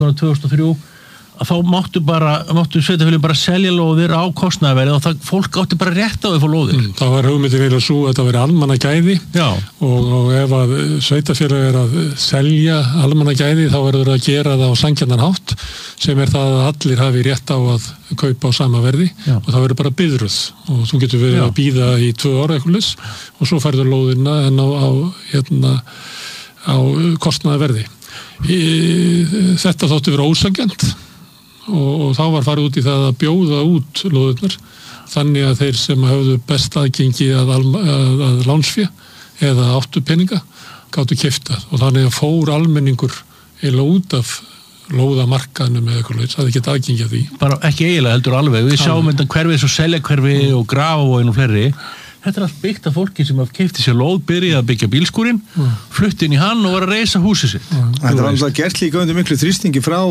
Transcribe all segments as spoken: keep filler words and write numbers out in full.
tvö þúsund og þrjú að þá máttu bara, máttu sveitarfélögin bara selja lóðir á kostnaðarverði og það fólk átti bara rétt á því að fá lóðir. Mm, það var hugmyndin eiginlega svo að það veri almannagæði og, og ef að sveitarfélög er að selja almannagæði þá verður að gera það á sanngjarnan hátt sem er það að allir hafi rétt á að kaupa á sama verði Já. Og það verður bara biðröð og þú getur verið Já. Að bíða í tvö ára eitthvað og svo færður lóðina en á, á, hérna, á kostnaðarverði. Í, þetta þótti vera ósanngjarnt Og, og þá var farið út í það að bjóða út lóðurnar þannig að þeir sem höfðu best aðgengi að, að, að lánsfé eða áttu peninga gátu keypt það og þannig að fór almenningur eða út af lóðamarkaðnum eða eitthvað leys, það er ekki aðgengi að því. Bara ekki eiginlega heldur alveg, við sjáum þetta hverfið svo selja hverfi mm. og grafa og einu fleiri. Þetta er allt byggt af fólki sem hafði keypt sér lóð, byrjaði að byggja bílskúrin, mm. flutti inn í hann og var að reisa húsið sitt. Mm. Þetta var alltaf gert líka undir miklu þrýstingi frá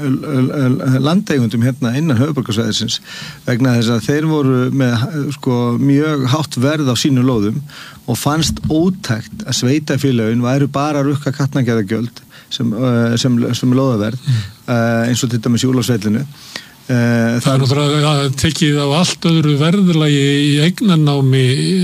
landeigundum hérna innan höfuðborgarsvæðisins vegna þess að þeir voru með sko, mjög hátt verð á sínu lóðum og fannst ótækt að sveitafélögin væru bara að rukka katnagerðargjöld sem, sem, sem lóðaverð mm. eins og til dæmis í Úlfarsfellinu. Uh, það er náttúrulega að tekið á allt öðru verðlagi í eignanámi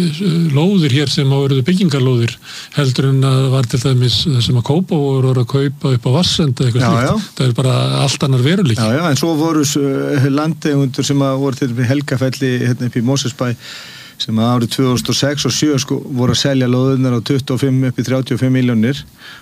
lóðir hér sem á verðu byggingarlóðir heldur en að var til dæmis það sem að kópa voru að kaupa upp á Vassenda eitthvað já, slíkt. Já. Það er bara allt annar veruleiki. Já, já, en svo voru landeigundur sem að voru til Helgafelli hérna upp í Mosfellsbæ sem að árið tvö þúsund og sex og sjö sko, voru að selja lóðunar á tuttugu og fimm upp í þrjátíu og fimm milljónir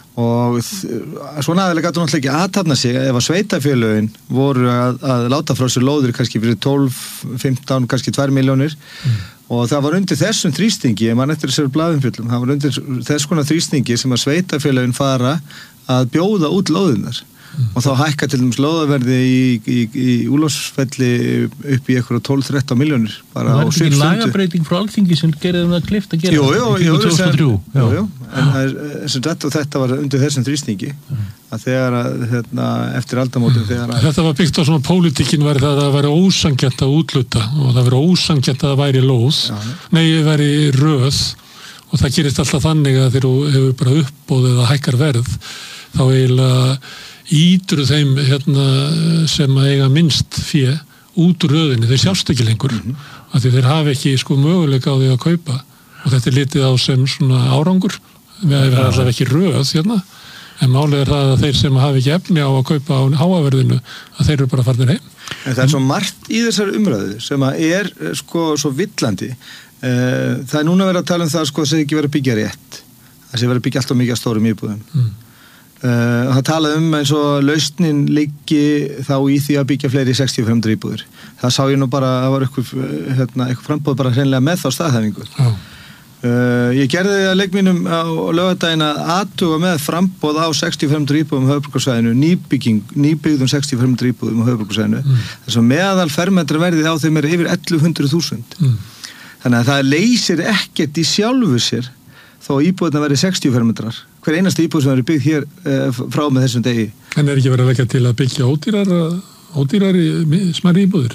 og svona aðeins gætu náttúrulega ekki aðtapna sig ef að sveitafélögin voru að, að láta frá sér lóðir kannski fyrir tólf, fimmtán, kannski tvær milljónir mm. og það var undir þessum þrýstingi, ef mann eftir þessari blaðumfjöllum, það var undir þess konar þrýstingi sem að sveitafélögin fara að bjóða út lóðunar mm. og þá hækka til dæmis lóðaverði í, í, í Úlfarsfelli upp í eitthvað tólf til þrettán milljónir bara á sjöfum stundu. Það var ekki lagabreiting frá Alþingi sem gerði um það klift að gera jú, jú, jú, tvö þúsund og þrjú. Jú, jú, en þetta og þetta var undir þessum þrýstingi að þegar að hérna, eftir aldamótin þegar að þetta var byggt á svona pólitíkin væri það að það væri ósanngjarnt að útluta og það væri ósanngjarnt að það væri lóð Já. Nei, það væri röð og það gerist alltaf þannig að þegar þú hefur bara uppbóðið eða hækkar verð þá eiginlega ítur þeim hérna, sem að eiga minnst fé út úr röðinni, þeir sjást ekki lengur mm -hmm. af því þeir hafi ekki sko möguleika á því að kaupa og þetta er litið á sem svona árangur við hefur alltaf ekki röð hérna en málið er það að þeir sem hafi ekki efni á að kaupa á háaverðinu að þeir eru bara farnir heim. En það er svo margt í þessari umræðu sem að er sko svo villandi það er núna verið að tala um það sko að það ekki verið að byggja rétt það sé verið að byggja alltaf mikið að stórum íbúðum mm. Uh, það talaði um eins og lausnin liggi þá í því að byggja fleiri sextíu og fimm íbúðir. Það sá ég nú bara að það var eitthvað, hérna, eitthvað frambóð bara hreinlega með þá staðhæfingu. Oh. Uh, ég gerði því að leik mínum á laugardaginn að athuga með frambóð á sextíu og fimm íbúðum á höfuðborgarsvæðinu, nýbygging, nýbyggðum sextíu og fimm íbúðum á höfuðborgarsvæðinu. Mm. Þess að meðal fermetra verðið á þeim er yfir ellefu hundruð þúsund. Mm. Þannig að það leysir ekkert í sjálfu sér þó íbúðina verið sextíu fermetrar. Hver einasta íbúð sem verið byggð hér uh, frá með þessum degi. En er ekki verið að leggja til að byggja ódýrar, ódýrari smærri íbúðir?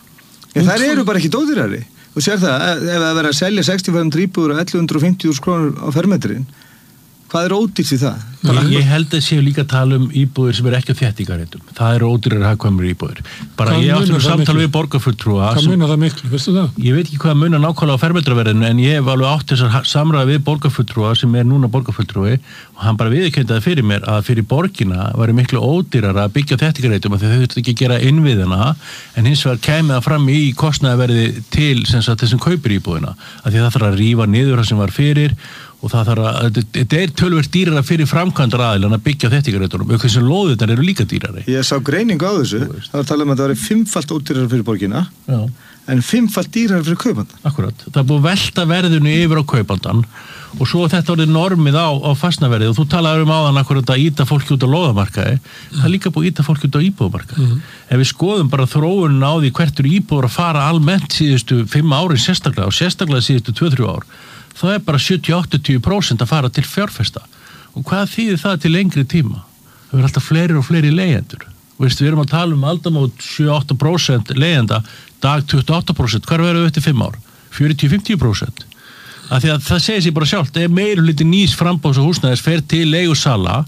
Ja, þær eru bara ekki ódýrari. Þú sér það, ef það verið að selja sextíu fermetra íbúður á ellefu hundruð og fimmtíu þúsund krónur á fermetrin, hvað er ódýrt í það? Bara, ég held að séu líka að tala um íbúðir sem er ekki á þéttingarréttum. Það eru ódýrar hagkvæmur íbúðir. Bara hvað ég átti um samtal við borgarfulltrúa. Hvað munar það miklu, veistu það? Ég veit ekki hvað munar nákvæmlega á fermetraverðinu en ég hef alveg átt þessar samræði við borgarfulltrúa sem er núna borgarfulltrúi og hann bara viðurkenndaði fyrir mér að fyrir borgina væri miklu ódýrar að byggja á þéttingarréttum af því þau þurftu ekki að gera innviðina en hins vegar kæmi það fram í kostnaðarverði til sem sagt þessum kaupir íbúðina af því það þarf að rífa niður það sem var fyrir og það þarf að, þetta er töluvert dýrara fyrir framkvæmdar aðilan að byggja þéttingarréttunum auk þessum lóðirnar eru líka dýrari. Ég sá greiningu á þessu, það var að tala um að það væri fimmfalt ódýrara fyrir borgina Já. En fimmfalt dýrara fyrir kaupandan. Akkurat, það er búið að velta verðinu yfir á kaupandan og svo þetta orðið normið á, á fastnaverðið og þú talaður um áðan akkurat að íta fólki út á lóðamarkaði, mm. það er líka búið að íta fólki út á íbúðamarkaði. Mm. Ef við skoðum bara þróunin á því hvert eru íbúður að fara almennt síðustu fimm árin sérstaklega og sérstaklega síðustu tvö til þrjú ár, þá er bara sjötíu til áttatíu prósent að fara til fjárfesta. Og hvað þýðir það til lengri tíma? Það er alltaf fleiri og fleiri leigjendur. Veist, við erum að tala um aldamót sjö til átta prósent leigjenda, dag tuttugu og átta prósent, hvar verður við eftir fimm ár? fjörutíu til fimmtíu prósent. Af því að það segir sér bara sjálft, ef meiri hluti nýs frambóðs og húsnæðis fer til leigusala,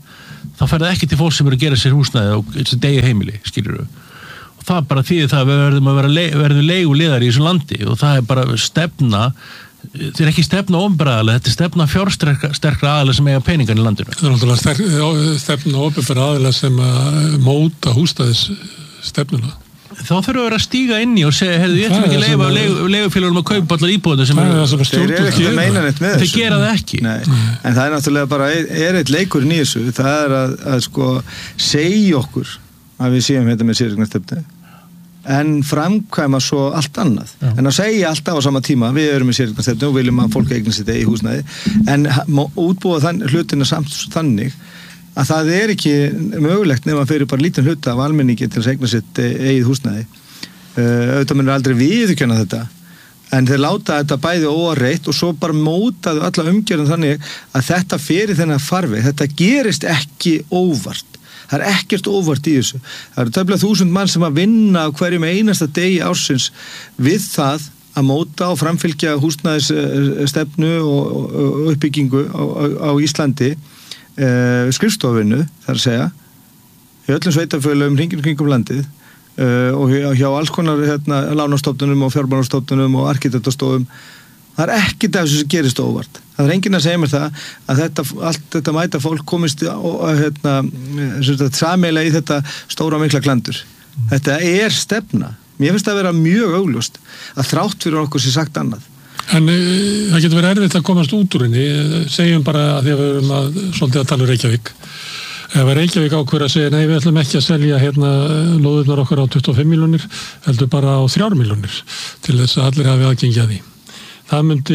þá fer það ekki til fólk sem eru að gera sér húsnæði og þessi degi heimili, skilurðu. Og það bara þýðir það að við verðum að vera le, verðum leiguliðar í þessu landi og það er bara stefna, þetta er ekki stefna opinberra aðila, þetta er stefna fjársterkra aðila sem eiga peningan í landinu. Það er náttúrulega stefna opinberra aðila sem að móta húsnæðis stefnuna. Þá þurfum við að stíga inn í og segja, heyrðu, ég ætlum ekki að leifa leigu, leigufélagum að kaupa allar íbúðina sem er, er þeir eru ekki að meina neitt með þessu. Þeir gera það ekki. Nei, en það er náttúrulega bara, er eitt leikurinn í þessu, það er að, að sko segja okkur að við séum þetta með séreignarstefnu en framkvæma svo allt annað. Já. En að segja alltaf á sama tíma, við erum með séreignarstefnu og viljum að fólk eigna sitt í húsnæði, en útbúa þann, hlutina samt þannig að það er ekki mögulegt nema fyrir bara lítinn hluta af almenningi til að segna sitt eigið húsnæði. Uh, auðvitað munir aldrei viðurkenna þetta, en þeir láta þetta bæði óreitt og svo bara mótaðu alla umgjörðum þannig að þetta fyrir þennan farveg, þetta gerist ekki óvart. Það er ekkert óvart í þessu. Það eru tæplega þúsund mann sem að vinna á hverjum einasta degi ársins við það að móta og framfylgja húsnæðisstefnu og, og uppbyggingu á, á, á Íslandi. Uh, skrifstofinu, þar að segja í öllum sveitafélögum hringinn kringum landið uh, og hjá, hjá alls konar hérna, lánastofnunum og fjármálastofnunum og arkitektastofum. Það er ekkert af þessu sem gerist óvart. Það er enginn að segja mér það að þetta, allt þetta mæta fólk komist hérna, sameiginlega í þetta stóra mikla glandur. Mm. Þetta er stefna. Mér finnst það að vera mjög augljóst að þrátt fyrir okkur sé sagt annað. En e, það getur verið erfitt að komast út úr henni, segjum bara að því að við erum að svolítið að tala um Reykjavík. Ef Reykjavík ákveður að segja, nei, við ætlum ekki að selja hérna lóðurnar okkar á tuttugu og fimm milljónir, heldur bara á þrjár milljónir til þess að allir hafi aðgengi að því. Það myndi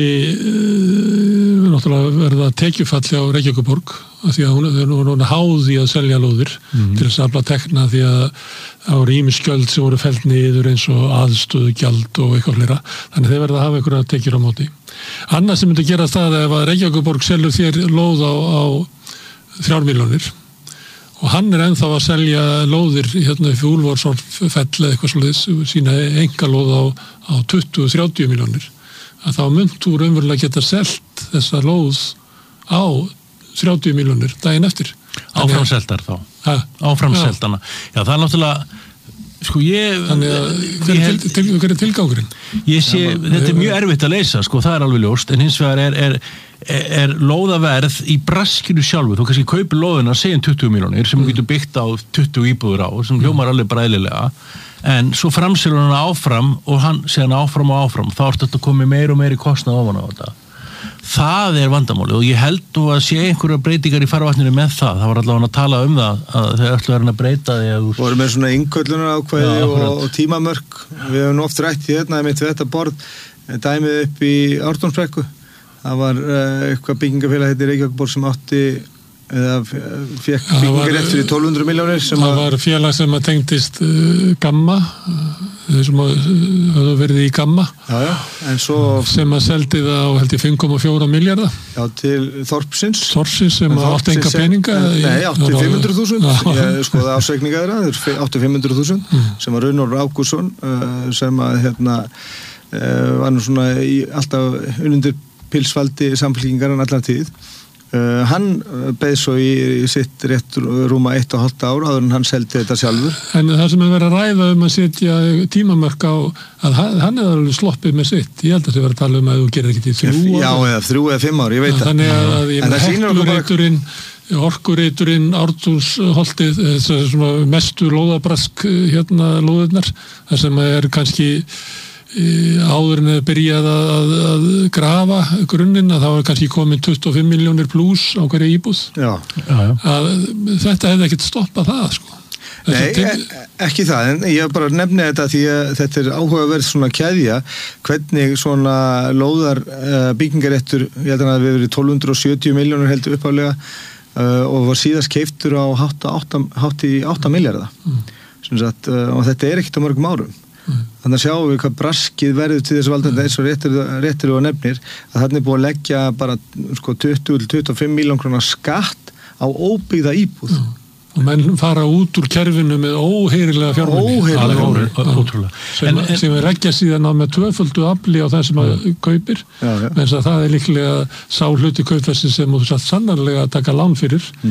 e, náttúrulega verða tekjufalli á Reykjavíkurborg, af því að hún er núna háð í að selja lóðir mm. til þess að afla tekna því að það voru ýmis gjöld sem voru felld niður eins og aðstöðugjald og eitthvað fleira. Þannig þeir verða að hafa einhverja tekjur á móti. Annað sem myndi gera það ef að Reykjavíkurborg selur þér lóð á, á þrjár milljónir og hann er ennþá að selja lóðir hérna fyrir Úlfarsfell eða eitthvað svoleiðis, sína engalóð á, á tuttugu til þrjátíu milljónir. Að þá mynd þú raunverulega geta selt þessa lóð á þrjátíu milljónir daginn eftir. Áframseldar þá. Ha? Áframseldana. Já, það er náttúrulega, sko ég... Þannig að, hver er, til, til, hver er tilgangurinn? Ég sé, Já, þetta er mjög erfitt að leysa, sko, það er alveg ljóst, en hins vegar er, er, er, er lóðaverð í braskinu sjálfu, þú kannski kaupir lóðina að segja tuttugu milljónir, sem mm. getur byggt á tuttugu íbúður á, sem hljómar alveg bara eðlilega, en svo framselur hann áfram og hann segja hann áfram og áfram, þá er þetta komið meir og meir í kostnað ofan á þetta. Það er vandamálið og ég held nú að sé einhverja breytingar í farvatninu með það. Það var allavega að tala um það að þeir ætlu að vera að breyta því að... Við vorum með svona innköllunar ákvæði og, og tímamörk. Við hefum oft rætt í hérna með þetta borð dæmið upp í Ártúnsbrekku. Það var uh, eitthvað byggingafélag heitir Reykjavíkurborg sem átti eða fekk byggingarétt fyrir tólf hundruð milljónir. Það var félag sem að tengdist uh, Gamma, þeir sem hafðu verið í Gamma, já, já. En svo, sem að seldi það á held ég fimm komma fjóra milljarða. Já, til Þorpsins. Þorpsins sem átti enga peninga. Nei, átti fimm hundruð þúsund. Ég skoði ásreikninga þeirra, þeir átti fimm hundruð þúsund, mm. sem var Runólfur Ágústsson, uh, sem að hérna uh, var nú svona í, alltaf unundir pilsvaldi samfélkingar en allan tíð. Uh, hann beið svo í, í sitt rétt rúma eitt og hálft ár áður en hann seldi þetta sjálfur. En það sem er verið að ræða um að setja tímamörk á að hann er alveg sloppið með sitt. Ég held að það verið að tala um að þú gerir ekki til þrjú ár. Já, eða þrjú eða fimm ár, ég veit það. Þannig að, að ég með heklureiturinn, orkureiturinn, Ártúnsholtið, mestu lóðabrask hérna lóðurnar, það sem er kannski áður en að byrja að, að, að grafa grunninn að það var kannski komin tuttugu og fimm milljónir pluss á hverja íbúð. Já. Já, já. Að þetta hefði ekkert stoppað það, sko. Nei, til... ekki það, en ég bara nefni þetta því að þetta er áhugaverð svona keðja, hvernig svona lóðar uh, byggingaréttur, ég held að við verið tólf hundruð og sjötíu milljónir heldur uppálega uh, og var síðast keiftur á hátt í átta milljarða. Mm. Sagt, uh, og þetta er ekkert á mörgum árum. Mm. Þannig að sjáum við hvað braskið verður til þessu valdandi eins og réttir, réttir og nefnir að þarna er búið að leggja bara sko, tuttugu til tuttugu og fimm milljón króna skatt á óbyggða íbúð. Mm. Og menn fara út úr kerfinu með óheyrilega fjármuni. Óheyrilega fjármuni. Sem, sem er leggja síðan á með tvöföldu afli á það sem að mm. kaupir. Já, já. En það er líklega sá hluti kaupversin sem þú satt sannarlega að taka lán fyrir. Mm-hmm.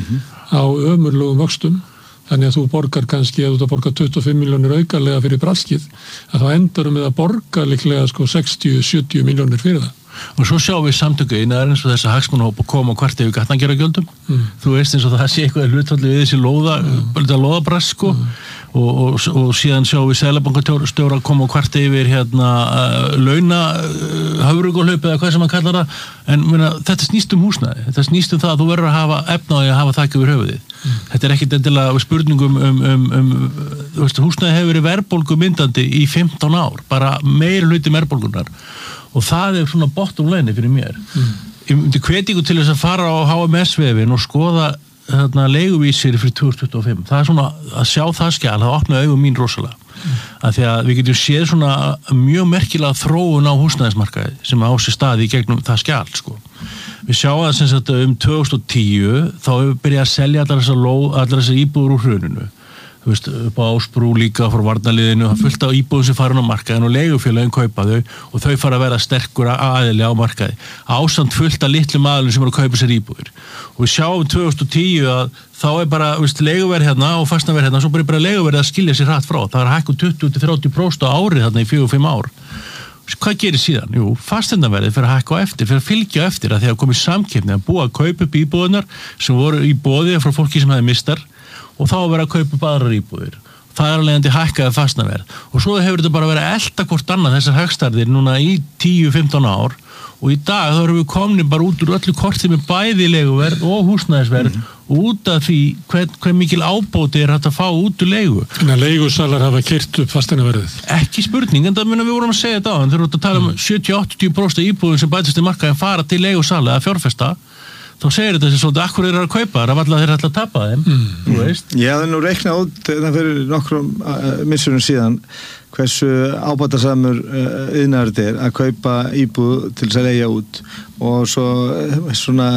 á ömurlegum vöxtum, þannig að þú borgar kannski, ef þú borgar tuttugu og fimm milljónir aukalega fyrir braskið, að þá endur með að borga líklega sko sextíu til sjötíu milljónir fyrir það. Og svo sjáum við samtöku einaðar eins og þess að hagsmunahópa koma hvart yfir gatnagerðargjöldum. Mm. Þú veist eins og það sé eitthvað hlutfalli við þessi lóða, mm. lóðabrask sko. Mm. Og, og, og síðan sjáum við seðlabankastjóra koma hvart yfir hérna uh, launa uh, hafrugólaup eða hvað sem hann kallar það. En meina, þetta snýst um húsnæði. Þetta snýst um það að þú verður að hafa efnaði að hafa þakk yfir höfuðið. Mm. Þetta er ekkit endilega spurningum um, um, um, um veist, húsnæði hefur verið verðbólgu myndandi í fimmtán ár, bara meira hluti verðbólgunar. Og það er svona bottom line fyrir mér. Mm. Ég myndi hvetningu til þess að fara á H M S-vefin og skoða þarna leiguvísir fyrir tvö þúsund tuttugu og fimm. Það er svona að sjá það skjal, það opnaði augun mín rosalega. Mm. Að því að við getum séð svona mjög merkilega þróun á húsnæðismarkaði sem á sér staði í gegnum það skjal, sko. Við sjáum að sem sagt um tvö þúsund og tíu þá hefur við byrjað að selja allar þessar ló- allar þessar íbúður úr hruninu. Þú veist, upp á Ásbrú líka frá varnarliðinu, það fullt á íbúðum sem farin á markaðin og leigufélögin kaupa þau og þau fara að vera sterkur aðili á markaði. Ásamt fullt af litlum aðilum sem eru að kaupa sér íbúður. Og við sjáum tvö þúsund og tíu að þá er bara, veist, leiguverð hérna og fastnaverð hérna, svo bara, bara leiguverð að skilja sér hratt frá. Það er hækkun tuttugu til þrjátíu prósent á árið þarna í fjögur til fimm ár. Hvað gerir síðan? Jú, fasteignaverðið fyrir að hækka á eftir, fyrir að fylgja eftir að því að komið samkeppni að búa að kaupa upp íbúðunar sem voru í boði frá fólki sem hefði mistar og þá að vera að kaupa upp aðrar íbúðir. Það er alveg að hækkaði fastnaverð og svo hefur þetta bara verið að elta hvort annað þessar hagstærðir núna í tíu til fimmtán ár og í dag þá erum við komin bara út úr öllu korti með bæði leiguverð og húsnæðisverð mm. út af því hver, hver mikil ábóti er hægt að fá út úr leigu. Þannig að leigusalar hafa keyrt upp fasteignaverðið. Ekki spurning, en það mun að við vorum að segja þetta á, en þeir eru að tala um mm. sjötíu til áttatíu prósent íbúðum sem bætast í markaðin fara til leigusala að fjárfesta. Þá segir þetta sem svolítið, akkur eru að kaupa, það er alltaf þeir ætla að tapa þeim, mm. þú veist. Ég hafði nú reiknað út þegar fyrir nokkrum uh, missurum síðan hversu ábatasamur uh, iðnaður þetta er að kaupa íbúð til þess að leigja út og svo uh, svona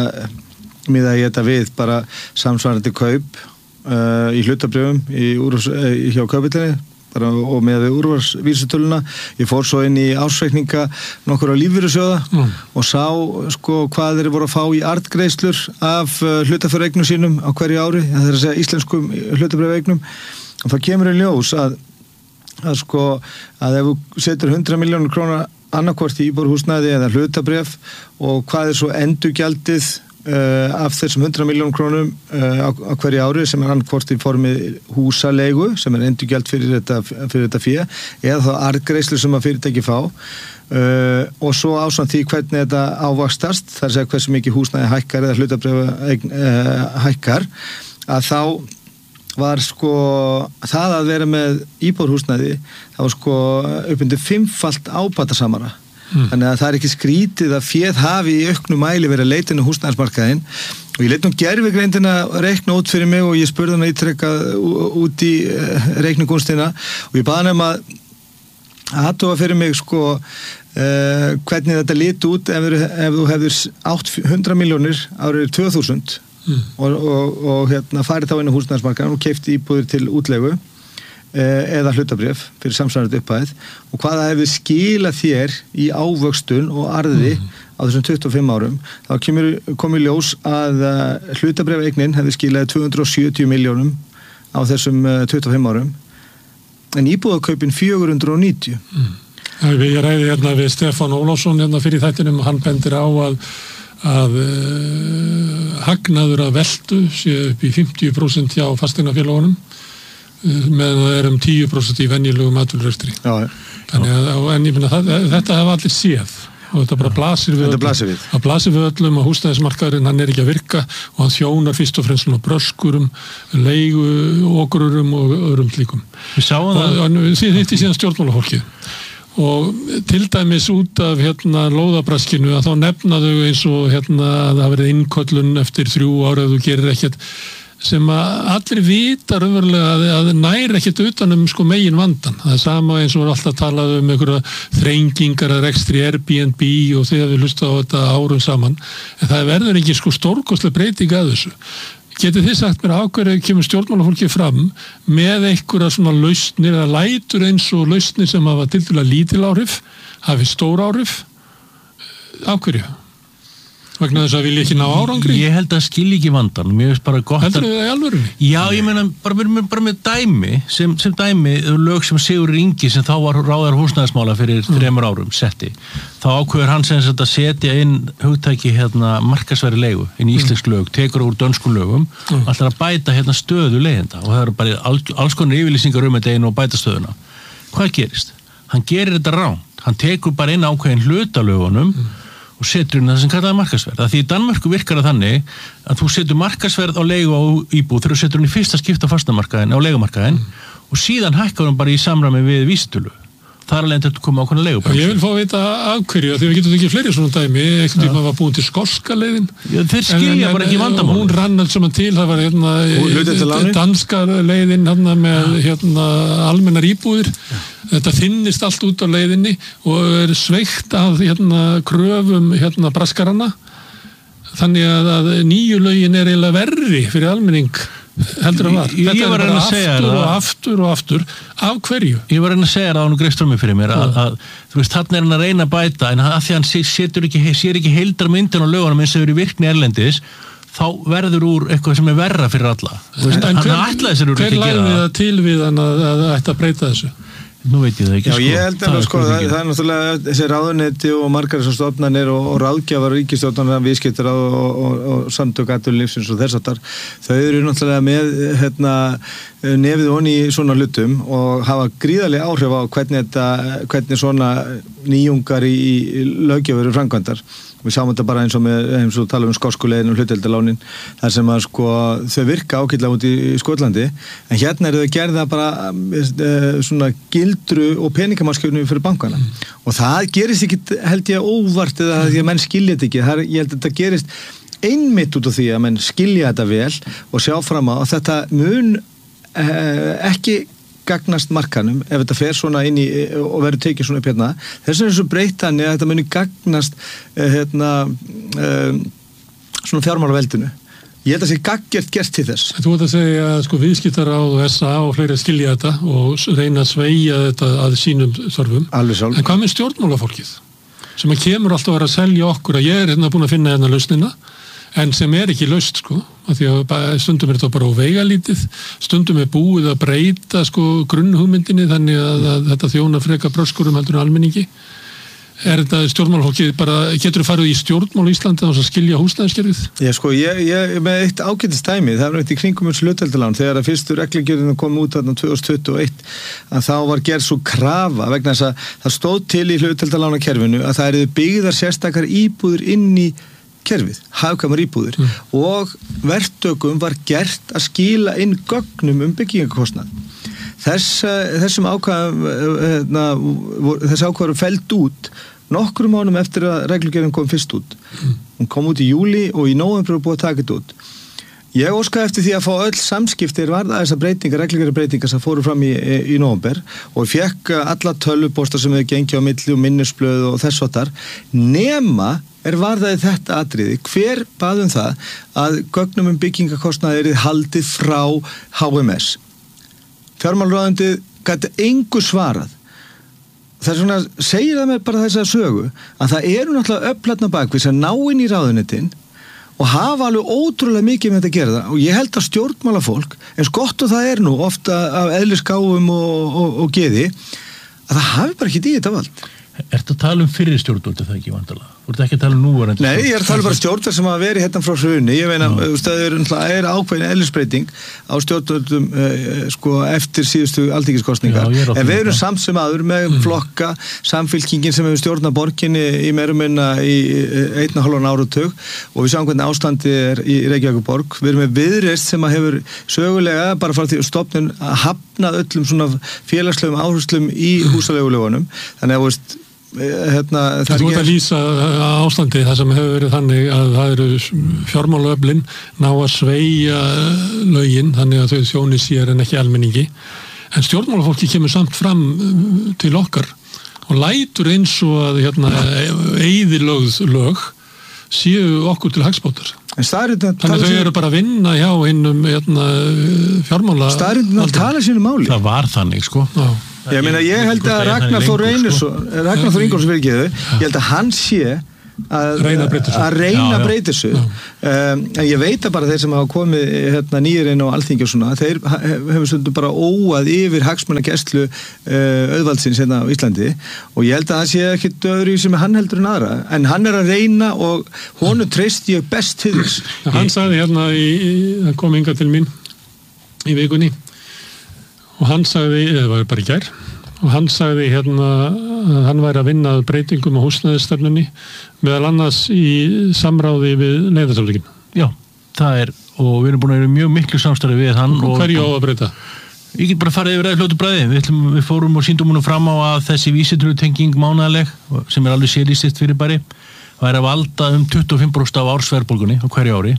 miðaði ég þetta við bara samsvarandi kaup uh, í hlutabrjöfum í úrvars, uh, hjá kaupillinni bara og með úrvarsvísitöluna. Ég fór svo inn í ársreikninga nokkur á lífeyrissjóða mm. og sá sko hvað þeir voru að fá í arðgreiðslur af uh, hlutafjáreignum sínum á hverju ári, það er að segja íslenskum hlutafjáreignum og það kemur í ljós að, að sko að ef þú setur hundrað milljónir króna annarkvort í íbúðarhúsnæði eða hlutabréf og hvað er svo endurgjaldið Uh, af þessum hundrað milljónum krónum uh, á, á hverju ári sem er annarkvort í formi húsaleigu sem er endurgjald fyrir þetta, fyrir þetta fé eða þá arðgreiðslu sem að fyrirtæki fá uh, og svo ásamt því hvernig þetta ávakstast, það er að segja hversu mikið húsnæði hækkar eða hlutabréfa uh, hækkar, að þá var sko það að vera með íbúðarhúsnæði það var sko uppundir fimmfalt ábatasamara. Mm. Þannig að það er ekki skrítið að féð hafi í auknu mæli verið að leita inn á húsnæðismarkaðinn og ég leit nú gervigreindina reikna út fyrir mig og ég spurði hann að ítrekka út í reikningunstina og ég baði hann að aðtóa fyrir mig sko uh, hvernig þetta liti út ef, ef þú hefðir átt hundrað milljónir árið tvö þúsund mm. og, og, og hérna farið þá inn á húsnæðismarkaðinn og keypti íbúðir til útleigu eða hlutabréf fyrir samsvarandi upphæð og hvað það hefði skilað þér í ávöxtun og arði mm. á þessum tuttugu og fimm árum þá kemur, komið ljós að hlutabréfaeignin hefði skilað tvö hundruð og sjötíu milljónum á þessum tuttugu og fimm árum en íbúðarkaupin fjögur hundruð og níutíu. Mm. Ég ræði hérna við Stefán Ólafsson hérna fyrir þættinum og hann bendir á að að uh, hagnaður að veltu sé upp í fimmtíu prósent hjá fasteignafélögunum meðan það er um tíu prósent í venjulegum atvinnurekstri. Þannig að en ég finna það, þetta hafa allir séð og þetta bara blasir við, þetta blasir við. Það blasir við öllum að húsnæðismarkaðurinn hann er ekki að virka og hann þjónar fyrst og fremst svona bröskurum, leigu, okrurum og öðrum slíkum. Við sáum það. Og þið hitti síðan stjórnmálafólkið og til dæmis út af hérna lóðabraskinu að þá nefnaðu eins og hérna að það verið innköllun eftir þrjú ára ef þú gerir ekkert sem að allir vita raunverulega að, að næri ekkert utan um sko megin vandan. Það er sama eins og alltaf talað um einhverja þrengingar að rekstri Airbnb og þegar við hlusta á þetta árum saman. En það verður ekki sko stórkostleg breyting að þessu. Getið þið sagt mér á hverju kemur stjórnmálafólki fram með einhverja svona lausnir eða lætur eins og lausnir sem hafa tiltölulega lítil áhrif, hafi stór áhrif? Á hverju? Vegna þess að vilja ekki ná árangri? Ég held að skilja ekki vandan, mér finnst bara gott Heldur þið það í alvörunni? Já, ég meina, bara, bara, bara með dæmi, sem, sem dæmi, lög sem Sigur Ingi sem þá var ráðar húsnæðismála fyrir mm. þremur árum, setti. Þá ákveður hann sem að setja inn hugtæki hérna markaðsverði leigu, inn í íslensk lög, tekur úr dönskum lögum, mm. alltaf að bæta hérna stöðu leigjenda og það eru bara all, alls konar yfirlýsingar um þetta einu og bæta stöðuna. Hvað gerist? Hann gerir þetta ránt, hann tekur bara inn ákveðin hlutalögunum mm. og setur inn það sem kallaði markaðsverð. Því í Danmörku virkar það þannig að þú setur markaðsverð á leigu og íbúð þegar þú setur inn í fyrsta skipta fastamarkaðin á leigumarkaðin mm. og síðan hækkar hann bara í samræmi við vísitölu. Það er alveg að koma á konar leigu. Ég vil fá að vita af hverju, því við getum ekki fleiri svona dæmi, einhvern tíma var búin til skoska leiðin. Já, þeir skilja en, en, bara ekki vandamál. Hún rann alls saman til, það var hérna danska leiðin hérna með hérna almennar íbúðir. Já. Þetta þynnist allt út á leiðinni og er sveikt af hérna kröfum hérna braskarana. Þannig að, að nýju lögin er eiginlega verri fyrir almenning heldur að var. Þetta er bara aftur og aftur og aftur. Af hverju? Ég var að reyna að segja það á hún greifst fram mig fyrir mér að, að þú veist, þarna er hann að reyna að bæta en að því hann setur ekki, sér ekki heildar myndin á lögunum eins og eru virkni erlendis þá verður úr eitthvað sem er verra fyrir alla. Þú veist, hann ætlaði sér úr ekki að gera það. Hver lagði það til við hann að það ætti að breyta þessu? Nú veit ég það ekki. Já, ég held að sko, það, það er náttúrulega þessi ráðuneyti og margar þessar stofnanir og, og ráðgjafar ríkisstofnanir, viðskiptir og, og, og, og samtök atvinnulífsins og þess aftar. Þau eru náttúrulega með hérna, nefið onni í svona hlutum og hafa gríðarlega áhrif á hvernig, þetta, hvernig svona nýjungar í, í löggjöf eru framkvæmdar. Við sáum þetta bara eins og með, eins og tala um skoskulegin og hlutdeildarlánin, þar sem að sko þau virka ágætlega út í Skotlandi, en hérna eru þau gerða bara e, svona gildru og peningamannskjöfnu fyrir bankana. Mm. Og það gerist ekki, held ég, óvart eða því að menn skilja þetta ekki. Það, ég held að þetta gerist einmitt út af því að menn skilja þetta vel og sjá fram á að þetta mun e, ekki gagnast markanum ef þetta fer svona inn í og verður tekið svona upp hérna. Þess er þessu breytani að þetta muni gagnast eh, hérna eh, svona fjármálaveldinu. Ég held að það sé gaggjart gert til þess. Þú ert að segja að sko viðskiptaráð og S A og fleiri skilja þetta og reyna að sveigja þetta að sínum þörfum. Alveg sjálf. En hvað með stjórnmálafólkið? Sem að kemur alltaf að vera að selja okkur að ég er hérna búin að finna hérna lausnina en sem er ekki laust sko, af því að stundum er þetta bara óveigalítið, stundum er búið að breyta sko grunnhugmyndinni þannig að, að þetta þjóna freka bröskurum heldur en almenningi. Er þetta stjórnmálafólkið bara, getur þú farið í stjórnmál í Íslandi og skilja húsnæðiskerfið? Já sko, ég, ég með eitt ágætist dæmi, það var eitt í kringum um hlutdeildarlán, þegar að fyrstu reglugerðin kom út þarna tvö þúsund tuttugu og eitt, að þá var gerð svo krafa vegna þess að það stóð til í hlutdeildarlánakerfinu að það eru byggðar sérstakar íbúðir inn í kerfið, hagkvæmar íbúðir mm. og verktökum var gert að skila inn gögnum um byggingakostnað. Þess, þessum ákvæðum þessi ákvæðum feld út nokkrum mánum eftir að reglugerðin kom fyrst út. Mm. Hún kom út í júli og í nóvember var búið að taka þetta út. Ég óskaði eftir því að fá öll samskiptir varða þessar breytingar, reglugerðar breytingar sem fóru fram í, í nóvember og fekk alla tölvupósta sem hefur gengið á milli og minnisblöð og þess vattar nema er varðaði þetta atriði. Hver bað um það að gögnum um byggingakostnaði er haldið frá H M S? Fjármálaráðuneytið gæti engu svarað. Það er svona, segir það með bara þessa sögu að það eru náttúrulega öflatna bakvið sem ná inn í ráðuneytin og hafa alveg ótrúlega mikið með þetta að gera það og ég held að stjórnmálafólk, eins gott og það er nú ofta af eðlisgáfum og, og, og geði, að það hafi bara ekki í þetta vald. Ertu að tala um fyrir stjórnvöldu það ekki vandalega? Þú ert ekki að tala um núverandi? Nei, ég er að tala bara stjórnvöld sem að veri hérna frá hruni. Ég meina, það er, er ákveðin eðlisbreyting á stjórnvöldum uh, sko, eftir síðustu alþingiskosningar. Já, en við erum samt sem aður með mm. flokka, samfylkingin sem hefur stjórnað borginni í meirum minna í einn og hálfan áratug og við sjáum hvernig ástandi er í Reykjavíkurborg. Við erum með Viðreisn sem að hefur sögulega bara frá því stofnun að hafna öllum svona félagslegum áherslum í húsaleigulegunum. Þannig að, veist, hérna, það er að lýsa ástandi það sem hefur verið þannig að það eru fjármálaöflin ná að sveigja lögin þannig að þau þjóni sér en ekki almenningi en stjórnmálafólki kemur samt fram til okkar og lætur eins og að hérna, eyðilögð lög séu okkur til hagsbótar þannig að þau eru bara að vinna hjá hinnum hérna, fjármála staðrindin að tala sínu máli það var þannig sko Já. Ég meina, ég held að Ragnar Þór Einarsson Ragnar Þór Ingólfsson fyrir geðu, ég held að hann sé að reyna að breyta þessu, að reyna að breyta þessu. Um, en ég veit að bara þeir sem hafa komið hérna, nýjir inn á Alþingi og svona, þeir hefur stundum bara óað yfir hagsmunagæslu uh, auðvaldsins hérna á Íslandi og ég held að það sé ekki öðru sem hann heldur en aðra, en hann er að reyna og honum treysti ég best til þess. Hann sagði hérna í, hann kom hingað til mín í vikunni og hann sagði, eða var bara í gær, og hann sagði hérna að hann væri að vinna að breytingum á húsnæðisstefnunni meðal annars í samráði við Neytendasamtökin. Já, það er, og við erum búin að vera mjög miklu samstarfi við hann. Og hverju á að breyta? Ég get bara farið yfir að hljótu bræði. Við, ætlum, við fórum og síndum húnum fram á að þessi vísitölutenging mánaðaleg, sem er alveg sérlýstitt fyrir bæri, væri að valda um tuttugu og fimm prósent af ársverðbólgunni á hverju ári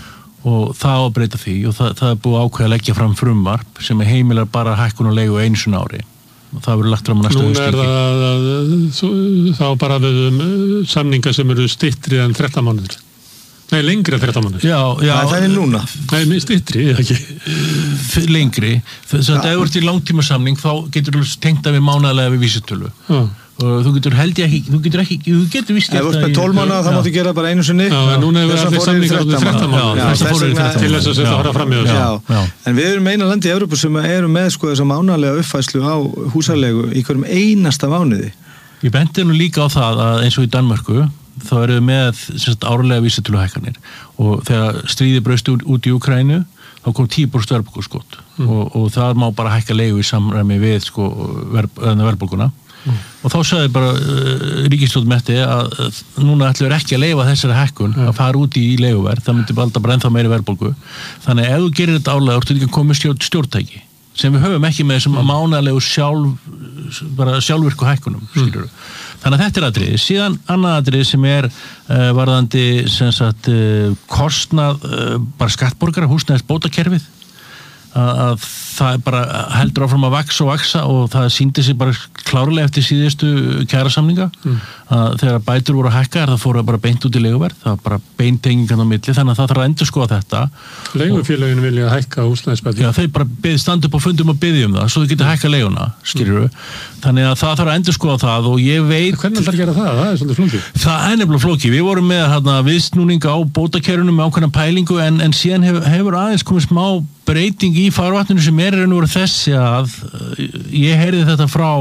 og það á að breyta því og það, það er búið ákveð að leggja fram frumvarp sem er heimilar bara hækkun og leigu einu sinni ári. Og það verður lagt fram á næsta Núna er það að, að, að þá bara við um samninga sem eru styttri en þrettán mánuðir. Nei, lengri en þrettán mánuðir. Já, já. Það er núna. Nei, styttri, eða ekki. Lengri. Þess að ef þú ert í langtíma samning þá getur þú tengt að við mánaðarlega við vísitölu. Já. Og þú getur held ég ekki, þú getur ekki, þú getur vist ef þú ert með tólf mánaða þá máttu gera bara einu sinni. Já, en núna hefur allir samningar út í þrettán mánuðir. Til þess að setja fara fram í þessu. En við erum eina landi í Evrópu sem eru með sko þessa mánaðarlega uppfærslu á húsalegu í hverjum einasta mánuði. Ég benti nú líka á það að eins og í Danmörku þá eru við með sagt, árlega vísitöluhækkanir og þegar stríði braust út, út í Úkraínu þá kom tíu prósent verðbólguskot mm. og, og það má bara hækka leigu í samræmi við sko, verð, verðbólguna. Mm. Og þá sagði bara uh, ríkisstjórn Metti að uh, núna ætlum við ekki að leyfa þessari hækkun mm. að fara út í leiguverð, það myndi bara bara ennþá meiri verðbólgu. Þannig að ef þú gerir þetta álega, þú ert ekki að koma með stjórn, stjórntæki sem við höfum ekki með þessum mm. mánalegu sjálf, bara sjálfvirku hækkunum, skilur við. Mm. Þannig að þetta er atriði. Síðan annað atriði sem er uh, varðandi sem sagt uh, kostnað uh, bara skattborgara, húsnæðis bótakerfið að, að það er bara heldur áfram að vaksa og vaksa og það sýndi sig bara klárlega eftir síðustu kjarasamninga mm. að þegar bætur voru að hækka er það fóru bara beint út í leiguverð, það var bara beintengingan á milli, þannig að það þarf að endurskoða þetta. Leigufélögin vilja hækka húsnæðisbætur. Já, þeir bara beð, standa upp og fundum og biðja um það, svo þau geta hækka leiguna, skilurðu. Mm. Þannig að það þarf að endurskoða það og ég veit... Hvernig þarf að gera það? Það er svolítið flókið. Það er nefnilega flókið. Við vorum með hérna, viðsnúninga á bótakerfinu með ákveðna pælingu en, en síðan hefur, hefur aðeins komið smá breyting í farvatninu sem er raun og veru þessi að ég heyrði þetta frá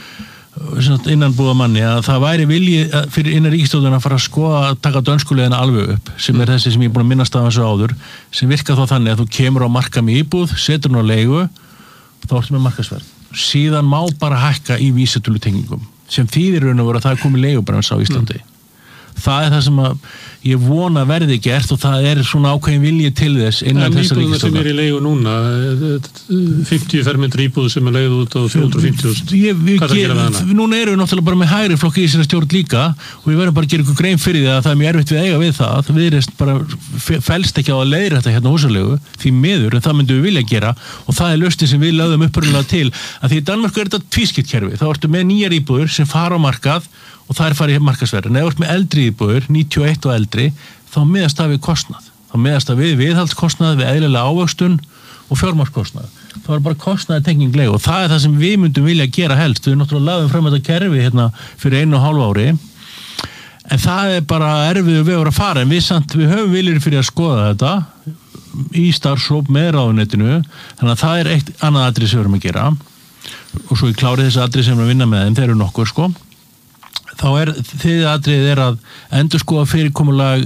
innanbúðamanni að það væri vilji fyrir innan ríkisstjórnina að fara að skoða að taka dönskuleiðina alveg upp sem er þessi sem ég er búin að minnast af þessu áður sem virka þá þannig að þú kemur á marka með íbúð, setur hún á leigu þá ertu með markasverð. Síðan má bara hækka í vísitölutengingum sem þýðir raun og veru að það er komið leigubremsa á Íslandi. Mm. Það er það sem að ég vona verði gert og það er svona ákveðin vilji til þess innan þessar ríkisstjórnar. En íbúðuna sem er í leigu núna, fimmtíu fermetrar íbúð sem er leigð út á þrjú hundruð og fimmtíu þúsund. Hvað það gera með hana? Núna erum við náttúrulega bara með hægri flokki í þessari stjórn líka og við verðum bara að gera ykkur grein fyrir því að það er mjög erfitt við eiga við það. Við erum bara felst ekki á að leiðra þetta hérna húsalegu því miður en það myndum við vilja gera og það er lausnin sem við lögðum upprunalega til að því í Danmörku er þetta tvískipt kerfi. Þá ertu með nýjar íbúðir sem fara á markað og það er farið í markaðsverð. En ef þú ert með eldri íbúðir, níutíu og eitt og eldri, þá miðast það við kostnað. Þá miðast það við viðhaldskostnað, við eðlilega ávöxtun og fjármagnskostnað. Það var bara kostnaði tenging leigu og það er það sem við myndum vilja gera helst. Við náttúrulega lagðum fram þetta kerfi hérna fyrir einu og hálfu ári. En það er bara erfiður vegur að fara. En við, samt, við höfum viljur fyrir að skoða þetta í starfshóp með ráðuneytinu. Þannig að það er eitt annað atrið sem við erum að gera. Og svo ég klárið þessi atrið sem við erum að vinna með þeim. Þeir eru nokkur sko. Þá er þriðja atriðið er að endurskoða fyrirkomulag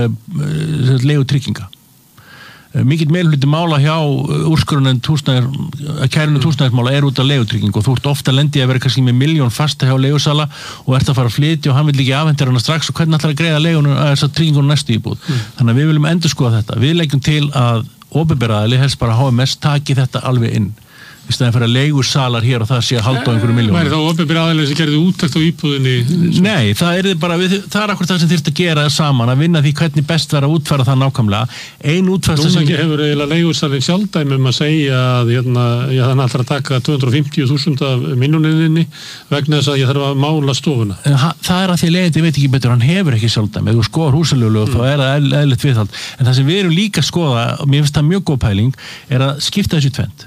uh, leigutrygginga. Uh, mikill meirihluti mála hjá úrskurðarnefnd kærunefnd húsnæðismála er út af leigutryggingu og þú ert ofta lendið að vera kannski með milljón fasta hjá leigusala og ert að fara að flytja og hann vil ekki afhenda hana strax og hvernig ætlar að greiða leigunum að þessa tryggingunum næstu íbúð. Mm. Þannig að við viljum endurskoða þetta. Við leggjum til að opinbera aðili, helst bara H M S, taki þetta alveg inn. Í staðin fyrir að leigusalar hér og það sé að halda á einhverju miljónum. Væri þá opinber aðilega sem gerði úttekt á íbúðinni? Nei, það er bara, við, það er akkur það sem þyrfti að gera saman, að vinna því hvernig best verður að útfæra það nákvæmlega. Ein útfærsla sem... Núna hefur eiginlega leigusalinn sjálfdæmi um að segja að hérna, ég þannig alltaf að taka tvö hundruð og fimmtíu þúsund af minnuninni vegna þess að ég þarf að mála stofuna. Það er að því að leiðandi veit ekki betur, hann hefur ekki sjálfdæmi. Ef þú skoðar húsalögu mm. þá er það eðlilegt viðhald. En það sem við erum líka að skoða, og mér finnst það mjög góð pæling, er að skipta þessu tvennt.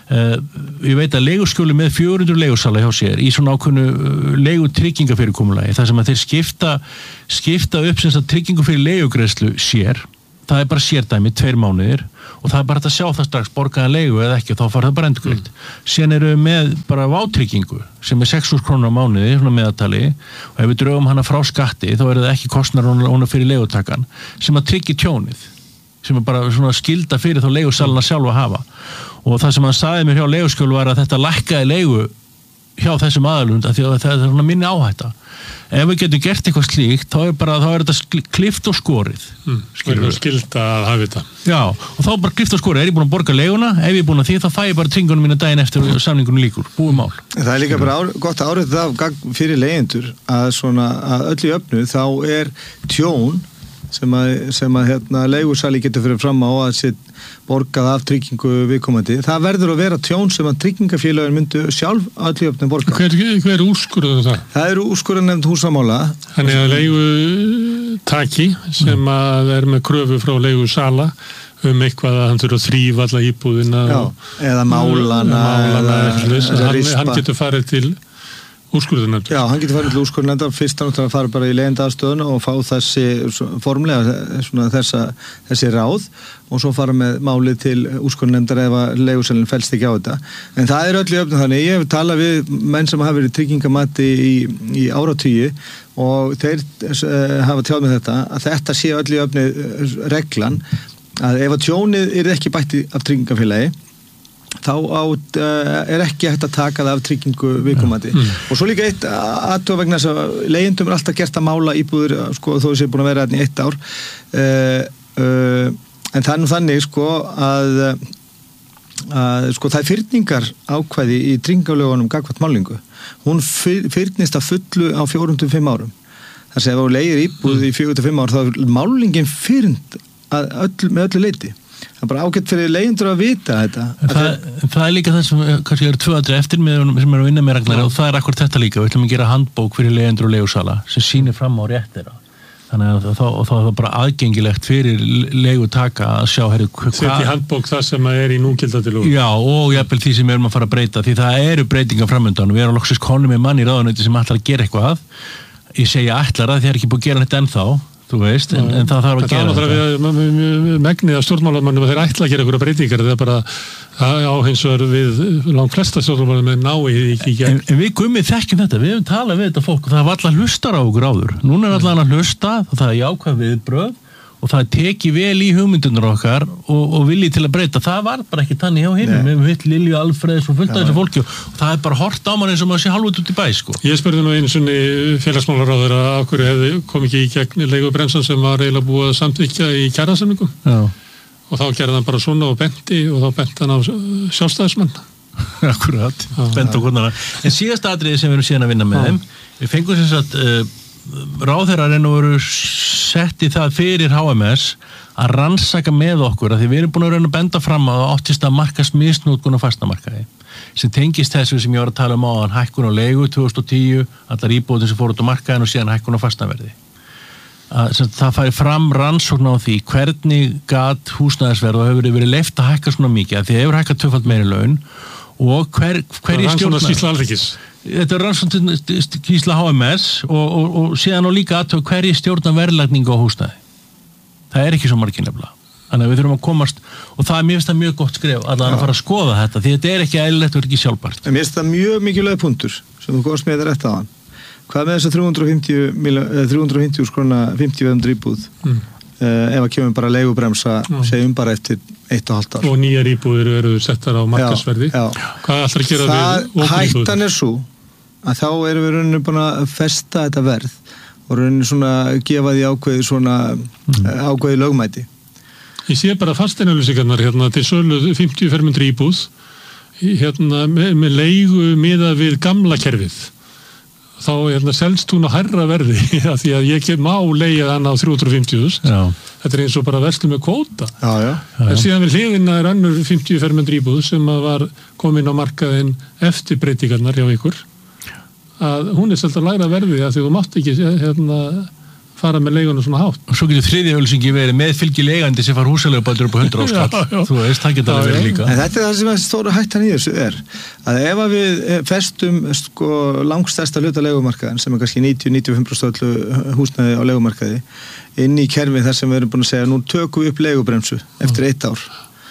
Uh, ég veit að leiguskjóli með fjögur hundruð leigusala hjá sér í svona ákveðnu leigu tryggingafyrirkomulagi þar sem að þeir skipta skipta upp sem að tryggingu fyrir leigugreiðslu sér, það er bara sérdæmi tveir mánuðir og það er bara að sjá það strax borgaðan leigu eða ekki og þá fara það bara endurgreitt mm. síðan eru við með bara vátryggingu sem er sex þúsund krónur á mánuði svona meðaltali og ef við draugum hana frá skatti þá er það ekki kostnar hún fyrir leigutakan sem að tryggja tjónið sem er bara svona skilda fyrir þá leigusalana sjálf að hafa og það sem hann sagði mér hjá leiguskjólu var að þetta lækkaði leigu hjá þessum aðalund af því að það er svona minni áhætta ef við getum gert eitthvað slíkt þá er bara þá er þetta klift og skorið mm, skilda að hafa þetta já og þá bara klift og skorið er ég búin að borga leiguna ef ég er búin að því þá fæ ég bara tringunum mína daginn eftir og samningunum líkur búið mál það er líka bara ár, gott að árið það fyrir leigjendur að svona að öll í öfnu þá er tjón sem að, sem að hérna, leigusali getur fyrir fram á að sér borgað af tryggingu viðkomandi. Það verður að vera tjón sem að tryggingafélagin myndu sjálf allir öfnum borga. Hver, hver úrskurður það? Það eru úrskurðarnefnd húsamála. Þannig að leigutaki sem að er með kröfu frá leigusala um eitthvað að hann þurfa að þrífa alla íbúðina Já, eða málana, málana eða, eða hann, hann getur farið til úrskurðarnefndar. Já, hann getur farið til úrskurðarnefndar fyrst að fara bara í leigjendaaðstöðuna og fá þessi formlega svona, þessa, þessi ráð og svo fara með málið til úrskurðarnefndar ef að leigusalinn fellst ekki á þetta. En það er öll í öfnum þannig. Ég hef talað við menn sem hafa verið tryggingamati í, í áratugi og þeir uh, hafa tjáð með þetta að þetta sé öll í öfni reglan að ef að tjónið er ekki bætti af tryggingafélagi þá átt, uh, er ekki hægt að taka það af tryggingu viðkomandi. Mm. Og svo líka eitt aðtöða vegna þess að leigjendum er alltaf gert að mála íbúður sko, þó þessi er búin að vera hérna í eitt ár uh, uh, en það er nú þannig sko að, að sko það er fyrningar ákvæði í tryggingafélögunum gagnvart málingu. Hún fyr, fyrnist að fullu á fjórum til fimm árum. Þar sem ef þú leigir íbúð mm. í fjórum til fimm ár þá er málingin fyrnd að öll, með öllu leyti. Það er bara ágætt fyrir leigjendur að vita þetta. Það, það er líka það sem kannski eru tvö atriði eftir með sem eru að vinna með reglari og það er akkur þetta líka. Við ætlum að gera handbók fyrir leigjendur og leigusala sem sýnir fram á rétt þeirra. Þannig að þá er það bara aðgengilegt fyrir leigutaka að sjá herri hvað... Sett í handbók það sem er í núgildandi lögum. Já, og jafnvel því sem við erum að fara að breyta því það eru breytingar framöndan og við erum loksins konum með mann í ráðuneyti sem ætlar að gera eitthvað. Ég segja ætlar að þið er ekki búið að gera þetta ennþá. Þú veist, en, en það þarf að gera þetta. Það er náttúrulega megnið af stjórnmálamönnum að þeir ætla að gera einhverja breytingar, það er bara á hins vegar við langt flesta stjórnmálamönnum náið ekki í gegn. En, en við gummið þekkjum þetta, við hefum talað við þetta fólk og það var alltaf hlustar á okkur áður. Núna er alltaf að hlusta og það er jákvæð viðbröð og það teki vel í hugmyndunar okkar og, og vilji til að breyta. Það var bara ekki þannig hjá hinum. Við hefum hitt Lilju Alfreðs og fullt af þessu fólki og það er bara hort á mann eins og maður sé halvut út í bæ, sko. Ég spurði nú einu sinni félagsmálaráður að af hverju hefði kom ekki í gegn leigubremsan sem var eiginlega búið að samþykkja í kjarasamningum. Já. Og þá gerði hann bara svona og benti og þá benti hann á sjálfstæðismann. Akkurat, benti á konar. En síðasta atriði sem við erum síðan að vinna með þeim, við fengum sem sagt uh, ráðherrar enn og veru sett í það fyrir H M S að rannsaka með okkur að því við erum búin að reyna að benda fram að það áttist að markast misnótkun á fastamarkaði sem tengist þessu sem ég var að tala um áðan hækkun á leigu tvö þúsund og tíu allar íbúðir sem fóru út á markaðin og síðan hækkun á fastaverði að það færi fram rannsókn á því hvernig gat húsnæðisverð og hefur verið leyft að hækka svona mikið að því hefur hækkað tvöfalt meiri laun og hver, hver í stjórnar þetta er rannsóknarskýrsla H M S og, og, og síðan og líka aðtöku hverju stjórnar verðlagningu á húsnæði. Það er ekki svo margir nefnilega. Þannig að við þurfum að komast og það er mér finnst það mjög gott skref allan að fara að skoða þetta því þetta er ekki eðlilegt og er ekki sjálfbært. En mér finnst það mjög mikilvæg punktur sem þú komst með þetta rétt á hann. Hvað með þess að þrjú hundruð og fimmtíu skrona fimmtíu veðum íbúð mm. uh, ef að kemur bara leigubremsa mm. segjum bara eftir eitt og hálft ár. Og nýjar íbúðir eru settar á markaðsverði. Já, já. Hvað ætlar að gera það, við ópin íbúðir? Hættan er svo að þá erum við rauninni búin að festa þetta verð og rauninni svona gefa því ákveði svona mm. ákveði lögmæti. Ég sé bara fasteignauglýsingarnar hérna til sölu fimmtíu fermetra íbúð hérna með, með leigu miðað við gamla kerfið. Þá hérna selst hún á hærra verði af því að ég má leigja hann á þrjú hundruð og fimmtíu þúsund. Þetta er eins og bara verslu með kvóta. Já, já. En síðan við hliðina er önnur fimmtíu fermetra íbúð sem var komin á markaðinn eftir breytingarnar hjá ykkur. Að hún er svolítið að læra verði að því þú mátt ekki hérna, fara með leigunum svona hátt. Og svo getur þriðja auglýsingi verið með fylgi leigandi sem fara húsaleigubætur upp á hundrað áskall. Þú veist, það getur alveg verið líka. En þetta er það sem er stóra hættan í þessu er að ef að við festum sko langstærsta hluta leigumarkaðin sem er kannski níutíu til níutíu og fimm prósent öllu húsnæði á leigumarkaði inn í kerfið þar sem við erum búin að segja nú tökum við upp leigubremsu eftir eitt ár.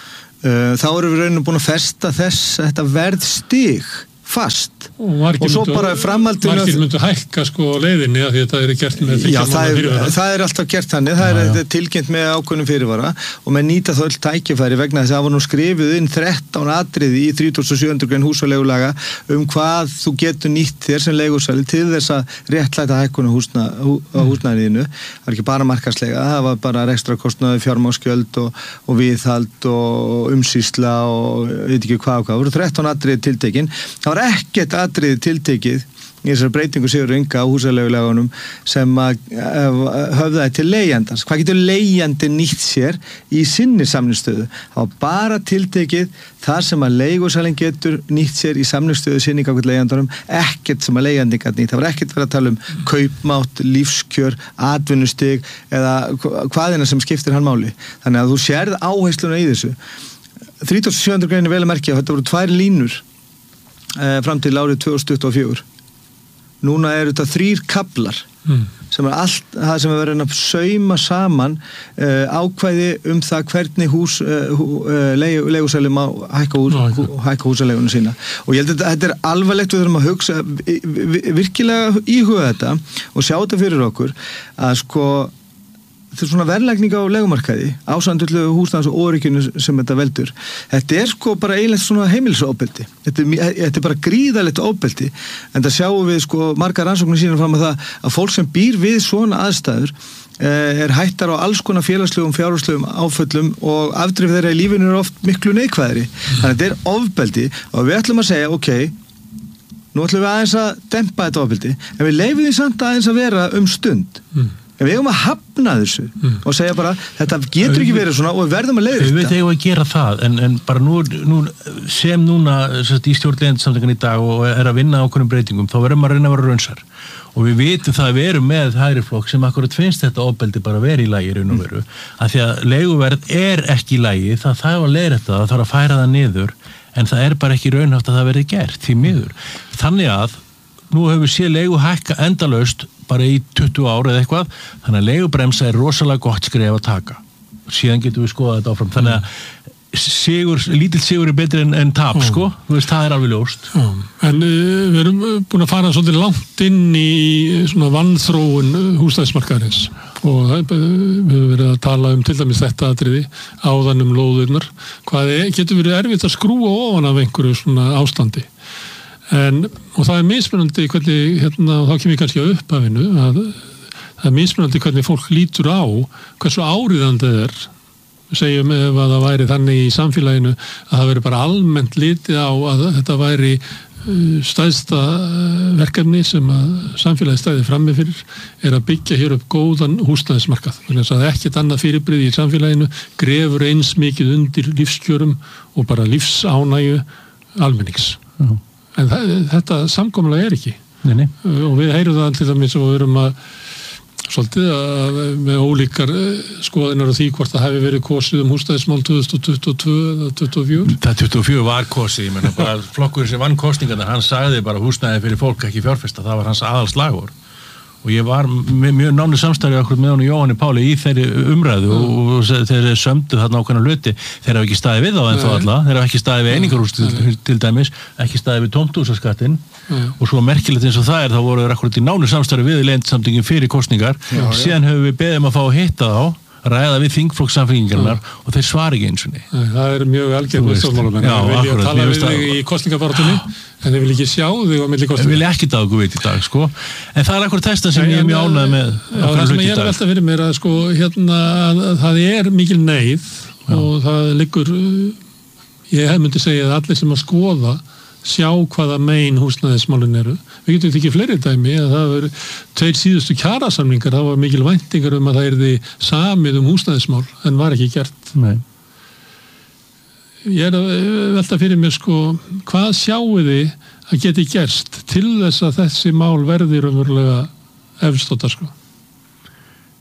Þá erum við rauninu búin að festa þess þetta verðstig fast og, og svo bara framhaldinu margir myndu hækka sko leiðinni að því að það er gert með já, það er, það er alltaf gert þannig það er já, já. tilkynnt með ákveðnum fyrirvara og með nýta þó öll tækifæri vegna þess að það var nú skrifuð inn þrettán atriði í þrítugasta og sjöundu grein húsaleigulaga um hvað þú getur nýtt þér sem leigusali til þess að réttlæta hækkun á húsna, hú, húsnæðinu það var ekki bara markaðslega, það var bara rekstrakostnaði, fjármágsgjöld og, og viðhald og umsýsla og veit ekki hvað og hvað, það voru þrettán atriði tiltekin það var ekkert atriði tiltekið í þessar breytingu Sigurður Inga á húsaleigulegunum sem að höfðaði til leigjandans. Hvað getur leigjandi nýtt sér í sinni samningsstöðu? Það var bara tiltekið þar sem að leigusalinn getur nýtt sér í samningsstöðu sinni gagnvart leigjandanum, ekkert sem að leigjandi gat nýtt. Það var ekkert verið að tala um kaupmátt, lífskjör, atvinnustig eða hvaðina sem skiptir hann máli. Þannig að þú sérð áhersluna í þessu. þrítugasta og sjöundu grein er vel að merkja, þetta voru tvær línur fram til árið tvö þúsund tuttugu og fjögur. Núna eru þetta þrír kablar mm. sem er allt það sem er verið að sauma saman uh, ákvæði um það hvernig hús uh, hú, uh, leigu, leigusæli má hækka, hús, hú, hækka húsaleigunum sína og ég held að þetta er alvarlegt við þurfum að hugsa virkilega íhuga þetta og sjá þetta fyrir okkur að sko þetta er svona verðlækning á leigumarkaði ásandullu húsnæðis og órygginu sem þetta veldur. Þetta er sko bara eiginlega svona heimilisofbeldi. Þetta er, þetta er bara gríðalegt ofbeldi en það sjáum við sko margar rannsóknir sýnir fram að það að fólk sem býr við svona aðstæður eh, er hættar á alls konar félagslegum, fjárhagslegum áföllum og afdrif þeirra í lífinu er oft miklu neikvæðri. Þannig að þetta er ofbeldi og við ætlum að segja ok, nú ætlum við aðeins að dempa þetta ofbeldi en við leifum því samt aðeins að vera um stund. Mm. En við hefum að hafna þessu mm. og segja bara, þetta getur ekki verið svona og við verðum að leiða þetta. Við veitum ekki að gera það, en, en bara nú, nú sem núna sett, í stjórnleiðinsamtökan í dag og er að vinna á okkurum breytingum, þá verðum að reyna að vera raunsar. Og við vitum það að við erum með hægri flokk sem akkurat finnst þetta ofbeldi bara verið í lagi raun og veru. Mm. Af því að leiguverð er ekki í lagi, það þarf að leiða þetta, það þarf að færa það niður, en það er bara ekki raunhaft að það verði gert, því miður. Þannig að nú hefur við séð leigu hækka endalaust bara í tuttugu ár eða eitthvað, þannig að leigubremsa er rosalega gott skref að taka. Síðan getum við skoðað þetta áfram. Þannig að sigur, lítill sigur er betri en, en tap, mm. sko. Þú veist, það er alveg ljóst. Mm. En uh, við erum búin að fara svolítið langt inn í svona vanþróun húsnæðismarkaðarins og það, við höfum verið að tala um til dæmis þetta atriði áðan um lóðurnar. Hvað er, getur verið erfitt að skrúa ofan af einhverju svona ástandi. En, og það er mismunandi hvernig, hérna, og þá kemur ég kannski að upphafinu að það er mismunandi hvernig fólk lítur á hversu áríðandi það er við segjum ef að það væri þannig í samfélaginu að það veri bara almennt litið á að þetta væri stæðsta verkefni sem að samfélagi stæði frammi fyrir er að byggja hér upp góðan húsnæðismarkað þannig að ekkert annað fyrirbrigði í samfélaginu grefur eins mikið undir lífskjörum og bara lífsánægju almennings Já. En það, þetta samkomulega er ekki nei, nei. og við heyrum það til dæmis og við erum að svolítið að með ólíkar skoðinar á því hvort það hefði verið kosið um húsnæðismál tvö þúsund tuttugu og tvö eða tuttugu og fjögur. Það tuttugu og fjögur var kosið, ég menna bara flokkurinn sem vann kosningarnar, hann sagði bara húsnæði fyrir fólk ekki fjárfesta, það var hans aðalslagorð. Og ég var með mjög nánu samstarfi okkur með hann og Jóhanni Páli í þeirri umræðu mm. og, og þeir sömdu þarna ákveðna hluti þeir hafa ekki staðið við á ennþá alla þeir hafa ekki staðið við einingarhús til, til dæmis ekki staðið við tómthúsaskattinn mm. og svo merkilegt eins og það er þá voru þeir akkurat í nánu samstarfi við Leigjendasamtökin fyrir kosningar já, síðan höfum við beðið um að fá að hitta þá ræða við þingflokkssamfylkingarinnar mm. og þeir svari ekki eins og niður. Það er mjög algjörn viðstofnmálum en þeir vilja tala við þig í kostningabaráttunni en þeir vilja ekki sjá þig á milli kostninga. Þeir vilja ekki dagu veit í dag sko en það er akkur testa sem ég er mjög ánægð með Já, það sem ég er að velta fyrir mér að sko hérna að það er mikil neyð Já. Og það liggur ég hef myndi segja að allir sem að skoða sjá hvaða megin húsnæðismálin eru. Við getum ekki fleiri dæmi að það var tveir síðustu kjarasamningar, það var mikil væntingar um að það yrði samið um húsnæðismál en var ekki gert. Nei. Ég er að velta fyrir mér sko, hvað sjáu þið að geti gerst til þess að þessi mál verði raunverulega efst á dagskrá?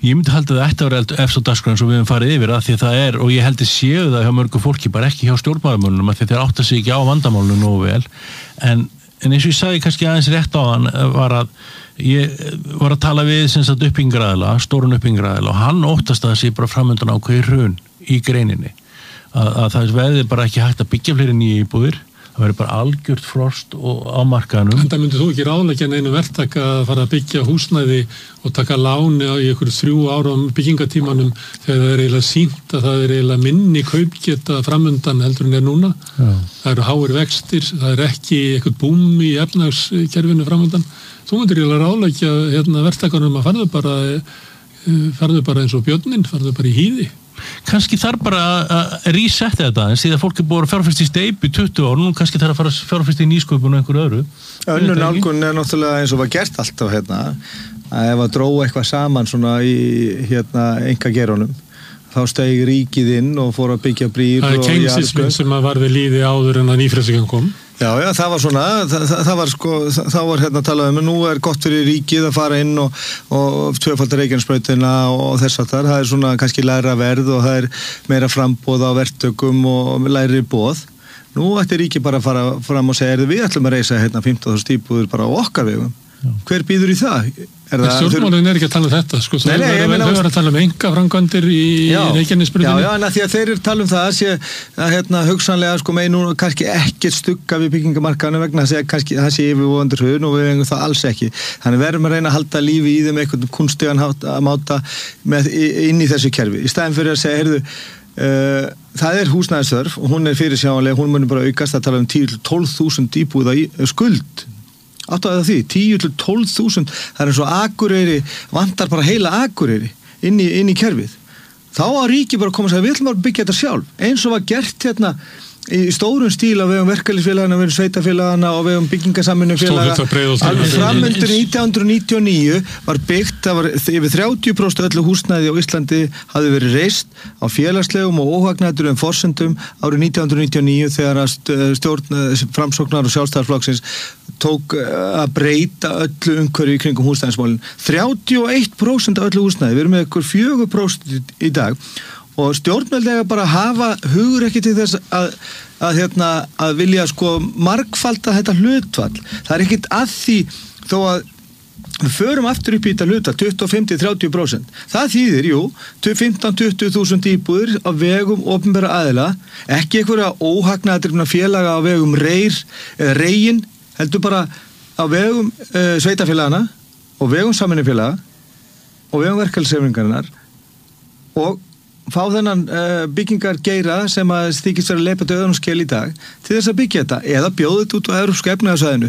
Ég myndi halda það eftir að vera eftir á dagskráin svo við höfum farið yfir það því það er, og ég heldur séu það hjá mörgu fólki, bara ekki hjá stjórnmálamönnum að þeir átta sig ekki á vandamálunum nógu vel, en, en eins og ég sagði kannski aðeins rétt á hann var að ég var að tala við sem sagt uppbyggingaræðila, stórun uppbyggingaræðila og hann óttast að það sé bara framöndan ákveði hrun í greininni, að, að það verði bara ekki hægt að byggja fleiri nýja íbúðir, það verður bara algjört frost og á markaðanum. En það myndir þú ekki ráðleggja neinu verktaka að fara að byggja húsnæði og taka láni í einhverju þrjú ára á byggingatímanum þegar það er eiginlega sýnt að það er eiginlega minni kaupgeta framöndan heldur en er núna. Já. Það eru háir vextir, það er ekki eitthvað búm í efnahagskerfinu framöndan. Þú myndir eiginlega ráðleggja hérna, verktakanum að farðu bara, farðu bara eins og björnin, farðu bara í hýði. Kannski þarf bara að resetta þetta en síðan fólk er búið að fjárfesta í steypu í tuttugu ár, nú kannski þarf að fara að fjárfesta í nýsköpun og einhverju öðru. Önnur nálgun er náttúrulega eins og var gert alltaf hérna, að ef að dróa eitthvað saman svona í hérna engagerunum, þá steig ríkið inn og fór að byggja brýr. Það er kengsismin sem að var við líði áður en að nýfrelsingan kom. Já, já, það var svona, það, það, það var sko, það, það var hérna að tala um, nú er gott fyrir ríkið að fara inn og, og tvöfaldar Reykjanesbrautina og þess að það, það er svona kannski læra verð og það er meira frambóð á verktökum og læri boð. Nú ætti ríkið bara að fara fram og segja, við ætlum að reisa hérna fimmtán þúsund íbúðir bara á okkar vegum. Já. Hver býður í það? Er það stjórnmálin er ekki að tala um þetta, sko, nei, nei, þau verður að tala um engaframkvæmdir í Reykjanesbrautinni. Já, já, en að því að þeir eru tala um það að sé að hérna hugsanlega sko með nú kannski ekkert stugga við byggingamarkaðinu vegna þess að kannski það sé yfirvofandi hrun og við vegum það alls ekki. Þannig verðum að reyna að halda lífi í þeim einhvern kunstigan að máta með, inn í þessu kerfi. Í staðin fyrir að segja, heyrðu, uh, það er húsnæðisþörf og hún er fyrirsjáanleg, hún mun bara aukast að tala um tíu til tólf þúsund íbúða í skuld. Áttu að því, tíu til tólf þúsund, það er eins og Akureyri, vantar bara heila Akureyri inn í, inn í kerfið. Þá að ríki bara koma og segja, við ætlum að byggja þetta sjálf, eins og var gert hérna í stórum stíl á vegum verkalýðsfélagana, vegum sveitafélagana og vegum byggingasamvinnufélaga. Alveg framundur nítján hundruð níutíu og níu var byggt, það var yfir þrjátíu prósent öllu húsnæði á Íslandi hafði verið reist á félagslegum og óhagnaðurum forsendum árið nítján hundruð níutíu og níu þegar að stjórn Framsóknar og Sjálfstæðisflokksins tók að breyta öllu umhverfi í kringum húsnæðismálin. þrjátíu og eitt prósent af öllu húsnæði, við erum með ykkur fjögur prósent í dag og stjórnvöld eiga bara að hafa hugur ekki til þess að, að, hérna, að vilja sko margfalda þetta hlutfall. Það er ekkit að því þó að við förum aftur upp í þetta hlutfall tuttugu og fimm til þrjátíu prósent. Það þýðir, jú, fimmtán til tuttugu þúsund íbúðir á vegum opinbera aðila, ekki einhverja óhagnaðardrifna félaga á vegum reyr eða reygin, heldur bara á vegum uh, sveitafélagana og vegum samvinnufélaga og vegum verkalýðshreyfingarinnar og fá þennan uh, byggingar geira sem að þykist vera að leipa döðan og skel í dag til þess að byggja þetta eða bjóða þetta út á Evrópsku efnahagsvæðinu.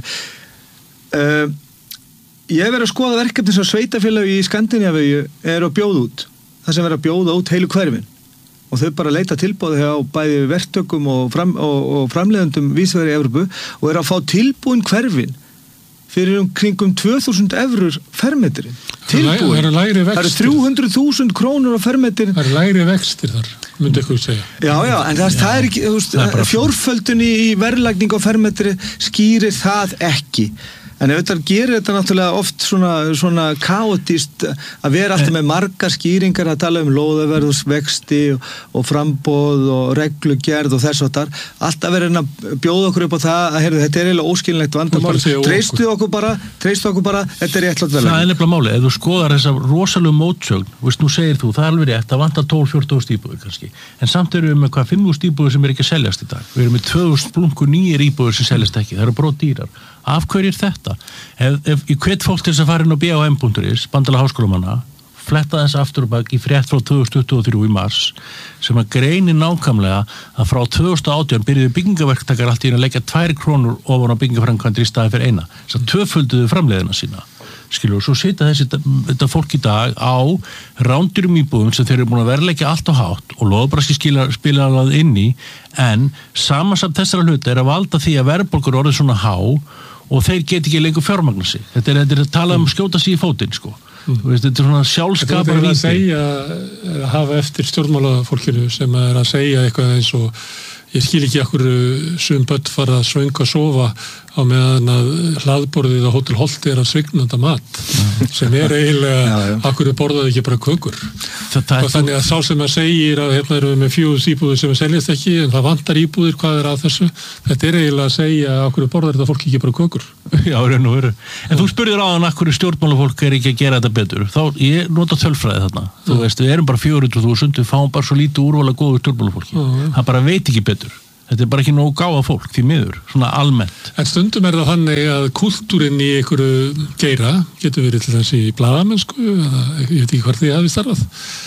Uh, ég hef verið að skoða verkefni sem sveitafélagi í Skandinavíu er að bjóða út, það sem verið að bjóða út heilu hverfin og þau bara leita tilbúið hjá bæði verktökum og, fram, og, og framleiðendum vísvegar í Evrópu og er að fá tilbúin hverfin fyrir um kringum tvö þúsund evrur fermetrin. Tilbúin. Það eru þrjú hundruð þúsund krónur á fermetrin. Það eru lægri vextir þar, myndi eitthvað segja. Já, já, en það, það er ekki, þú veist, fjórföldun í verðlagning á fermetri skýrir það ekki. En ef þetta gerir þetta náttúrulega oft svona, svona kaotist að vera alltaf með margar skýringar að tala um lóðaverðs, vexti og, og framboð og reglugerð og þess og þar. Alltaf verður að bjóða okkur upp á það að heyrðu, þetta er eiginlega óskilinlegt vandamál. Treystu okkur bara, treystu okkur bara, þetta er réttlátt verðlagning. Það er nefnilega málið, ef þú skoðar þessa rosalegu mótsögn, veist, nú segir þú, það er alveg rétt, það vantar tólf til fjórtán þúsund íbúðir kannski. En samt erum við með hvað fimm þúsund íbúðir sem er ekki að seljast í dag. Við erum með tvö þúsund blunku nýir íbúðir sem seljast ekki. Það eru brot dýrar. Af hverju er þetta? Ef, ef ég hvet fólk til þess að fara inn á b h m punktur is, Bandalag háskólamanna, fletta þess aftur og bak í frétt frá tvö þúsund tuttugu og þrjú í mars, sem að greini nákvæmlega að frá tvö þúsund og átján byrjuðu byggingaverktakar allt í að leggja tvær krónur ofan á byggingaframkvæmdir í staði fyrir eina. Þess að tvöfölduðu framleiðina sína. Skilur, og svo sita þessi þetta fólk í dag á rándurum íbúðum sem þeir eru búin að verðleggja allt á hátt og loðbraski spila alveg inn í, en samansamt þessara hluta er að valda því að verðbólgur orðið svona há og þeir get ekki lengur fjármagna sig. Þetta er, þetta er að tala um skjóta sig í fótinn, sko. Mm. Veist, þetta er svona sjálfskapar víti. Þetta er að segja, að hafa eftir stjórnmálafólkinu sem er að segja eitthvað eins og ég skil ekki okkur sum börn fara að svönga að sofa á meðan að hlaðborðið á Hótel Holti er að svignanda mat. Ja. sem er eiginlega akkur borðaði ekki bara kökur það, og þannig að sá sem að segir að hérna eru við með fjóðs íbúðir sem seljast ekki en það vantar íbúðir, hvað er að þessu þetta er eiginlega að segja akkur borðaði þetta fólk ekki bara kökur. Já, raun og veru. En þú spurðir á hann akkur stjórnmálafólk er ekki að gera þetta betur. Þá, ég nota tölfræði þarna. Mm. Þú veist, við erum bara fjögur hundruð þúsund, við fáum bara svo lítið úrvala góðu stjórnmálafólki. Mm. Það bara veit ekki betur. Þetta er bara ekki nógu gáða fólk, því miður, svona almennt. En stundum er það þannig að kultúrinn í einhverju geira, getur verið til þessi í blaðamennsku, eða ég veit ekki hvort þið hafi starfað,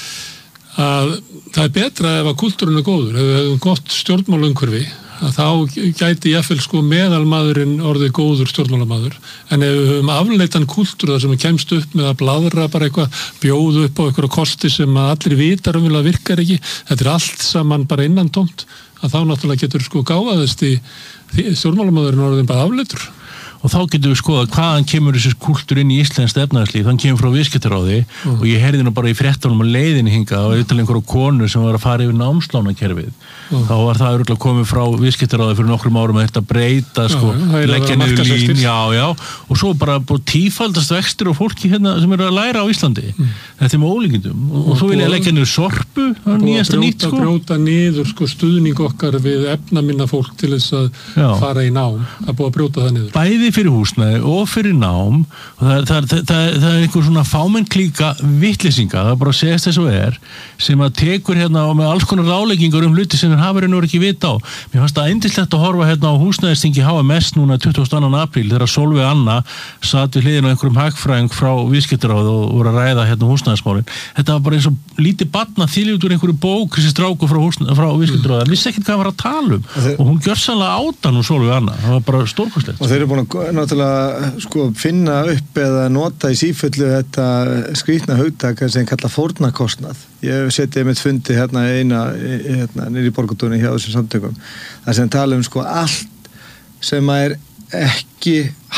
að það er betra ef að kultúrinn er góður, ef við hefum gott stjórnmálumhverfi, að þá gæti jafnvel sko meðalmaðurinn orðið góður stjórnmálamaður, en ef við höfum afleitan kultúr þar sem við kemst upp með að bladra bara eitthvað, bjóðu upp á einhverju kosti sem að allir vitar um vilja virkar ekki, þetta er allt saman bara innantómt, að þá náttúrulega getur sko gáðast í stjórnmálamöðurinn orðin bara afleitur. Og þá getum við skoðað hvaðan kemur þessi kultúr inn í íslenskt efnahagslíf, þann kemur frá viðskiptaráði mm. og ég heyrði nú bara í fréttunum á leiðinni hingað og auðvitað einhverju konu sem var að fara yfir námslánakerfið. Mm. Þá var það örugglega komið frá viðskiptaráði fyrir nokkrum árum að þetta breyta, sko, já, leggja niður lín, já, já, og svo bara tífaldast vextir og fólki hérna sem eru að læra á Íslandi. Mm. Þetta er með ólíkindum. Og, og svo vil ég leggja niður Sorpu, það er nýjasta nýtt, sko. Brjóta niður, sko, stuðning okkar við efnaminna fólk til þess að já. Fara í nám, að búa að brjóta það niður. Bæði fyrir húsnæði og fyrir nám og það, það, það, það, það er einhver svona fámenn klíka vitleysinga, það er bara að segja þess að er sem að tekur hérna og með alls konar ráleggingar um hluti sem þeir hafa reynur ekki vita á. Mér fannst það yndislegt að horfa hérna á húsnæðisþingi H M S núna tuttugasta og annan apríl þegar Sólveig Anna satt við hliðina á einhverjum hagfræðing frá viðskiptaráði og voru að ræða hérna húsnæðismálin. Þetta var bara eins og lítið barna þylja út úr einhverju bók þessi stráku frá, frá viðskiptaráði. Það vissi ekkert hvað var að tala um og, og hún gjörsamlega áta nú Sólveig Anna. Það var bara stórkostlegt. Og þeir eru búin að náttúrulega sko finna upp eða nota í sífullu þetta skrýtna hugtak sem kalla fórnarkostnað. Ég seti einmitt fundi hérna eina hérna nýri borgartúni hjá þessum samtökum. Það sem tala um sko allt sem er ekki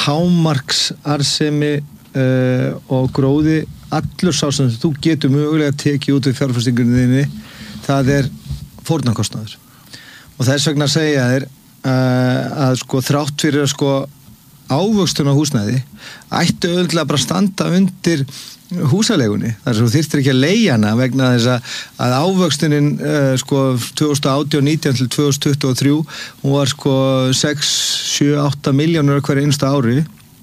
hámarksarðsemi uh, og gróði allur sá sem þú getur mögulega tekið út við fjárfestingunni þinni, það er fórnarkostnaður. Og þess vegna segja þeir uh, að sko þrátt fyrir að sko ávöxtun á húsnæði ættu auðvitað bara standa undir húsalegunni, þar sem þú þyrftir ekki að leigja hana vegna þess að, að ávöxtunin uh, sko tvö þúsund og átján nítján til tvö þúsund tuttugu og þrjú hún var sko sex, sjö, átta milljónur hverju einsta ári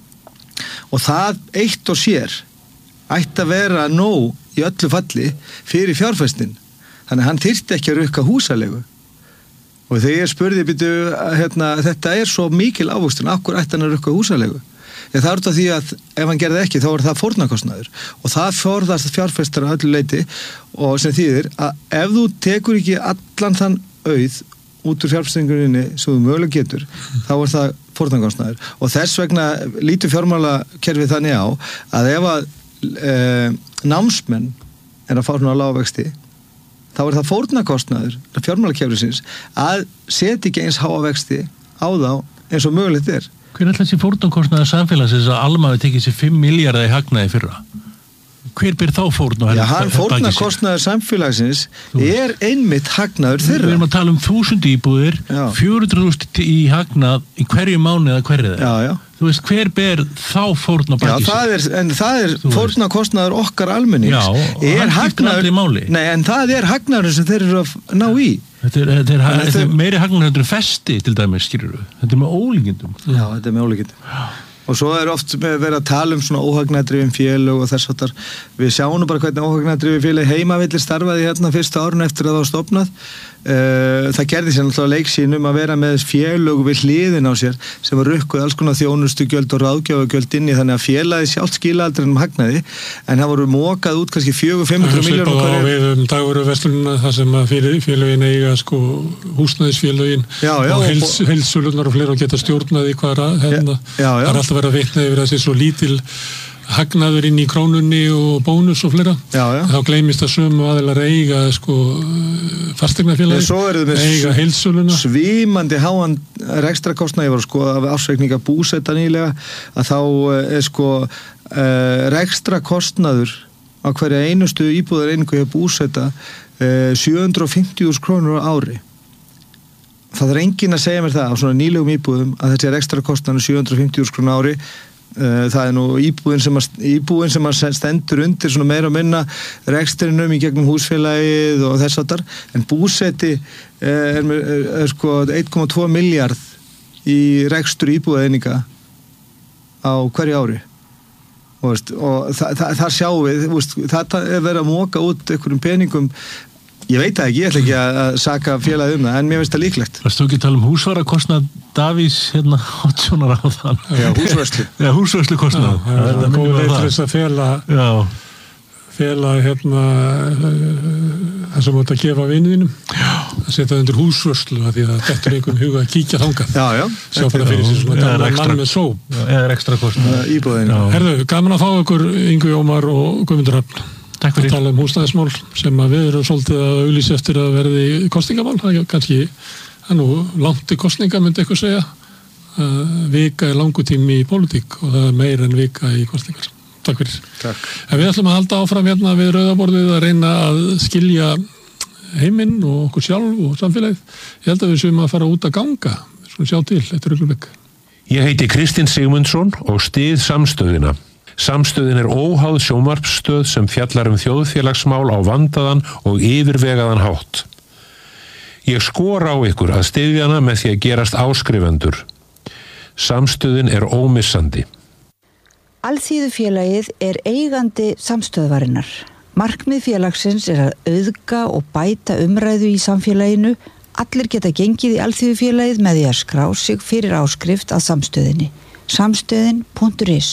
og það eitt og sér ætti að vera nóg í öllu falli fyrir fjárfestin, þannig að hann þyrfti ekki að rukka húsalegu. Og þegar ég spurði, býtu, hérna, þetta er svo mikil ávöxtun, akkur ætti hann að rukka húsalegu? Ég það er þetta því að ef hann gerði ekki, þá er það fórnarkostnaður. Og það forðast fjárfestar að öllu leyti og sem þýðir að ef þú tekur ekki allan þann auð út úr fjárfestingurinni sem þú mögulega getur, þá er það fórnarkostnaður. Og þess vegna lítur fjármálakerfið þannig á að ef að e, námsmenn er að fá svona lágvexti, þá er það fórnarkostnaður fjármálakerfisins að setja ekki eins háa vexti á þá eins og mögulegt er. Hver er alltaf þessi fórnarkostnaður samfélagsins að Alma við tekið sér fimm milljarða í hagnaði fyrra? Hver ber þá fórn? Já, hann fórnarkostnaður samfélagsins er einmitt hagnaður þeirra. Við erum að tala um þúsund íbúðir, fjögur hundruð þúsund í hagnað í hverju mánuði eða hverju þeirra. Já, já. Þú veist, hver ber þá fórn á baki sér? Já, það er, en það er fórnarkostnaður okkar almennings. Já, og hann skiptir aldrei máli. Nei, en það er hagnaður sem þeir eru að ná í. Þetta er, þetta er, þetta er, þetta er meiri hagnaður heldur en festi til dæmis, skilur við. Þetta er með ólíkindum. Já, þetta er með ólíkindum. Og svo er oft verið að tala um svona óhagnadrifin félög og þess að við sjáum bara hvernig óhagnadrifin félög heimavillir starfaði hérna fyrsta árun eftir að það var stofnað. Það gerði sér náttúrulega leiksýnum að vera með félög við hliðin á sér sem var rukkuð alls konar þjónustugjöld og ráðgjafagjöld inni þannig að félagi sjálft skila aldrei um hagnaði en það voru mokað út kannski fjögur til fimm hundruð milljónir hverju. Það við um dagvöruverslunina þar sem að félögin eiga sko húsnæðisfélögin já, já, og heils, heilsölunar og fleira og geta stjórnaði hvað er hérna. Það er alltaf verið að vitna yfir að það sé svo lítil hagnaður inn í krónunni og bónus og fleira. Já, já. Þá gleymist að sömu aðeinar eiga sko fasteignafélagi, eiga heilsöluna. Svímandi háan rekstrakostnað, ég var sko af afsreikninga búseta nýlega, að þá er sko uh, rekstrakostnaður á hverja einustu íbúðar einingu hjá búseta uh, sjö hundruð og fimmtíu þúsund krónur á ári. Það er enginn að segja mér það á svona nýlegum íbúðum að þessi rekstrakostnaður sjö hundruð og fimmtíu þúsund krónur á ári það er nú íbúin sem, að, íbúin sem að stendur undir svona meira og minna rekstrinum í gegnum húsfélagið og þess að þar, en búseti er, er, er sko einn komma tvo milljarð í rekstur íbúðaeininga á hverju ári og, veist, og það, það, það sjáum við veist, það er verið að móka út einhverjum peningum. Ég veit það ekki, ég ætla ekki að saka félagið um það, en mér finnst það líklegt. Varstu ekki að tala um húsvarakostnað Davís hérna átsjónar á þann? Já, húsvörslu. Já, húsvörslu kostnað. Já, það er góð leið til þess að fela, fela hérna það sem átt að gefa vinninum. Já. Að setja það undir húsvörslu, því að þetta er einhvern huga að kíkja þangað. Já, já. Sjá fyrir fyrir sér svona gamla mann með sóp. Eða ekstra kostnað. Íbúðinu. Herðu, gaman að fá okkur Yngvi Ómar og Guðmundur Hrafn. Takk fyrir. Að tala um húsnæðismál sem að við erum svolítið að auglýsa eftir að verði kosningamál. Það er kannski, það er nú langt í kosninga, myndi eitthvað segja. Uh, vika er langur tími í pólitík og það er meir en vika í kosningar. Takk fyrir. Takk. En við ætlum að halda áfram hérna við rauðaborðið að reyna að skilja heiminn og okkur sjálf og samfélagið. Ég held að við séum að fara út að ganga. Við skulum sjá til, þetta er augnablik. Ég heiti Kristinn Sigmundsson og styð Samstöðina. Samstöðin er óháð sjónvarpsstöð sem fjallar um þjóðfélagsmál á vandaðan og yfirvegaðan hátt. Ég skora á ykkur að styðja hana með því að gerast áskrifendur. Samstöðin er ómissandi. Alþýðufélagið er eigandi samstöðvarinnar. Markmið félagsins er að auðga og bæta umræðu í samfélaginu. Allir geta gengið í Alþýðufélagið með því að skrá sig fyrir áskrift að samstöðinni. samstöðin punktur is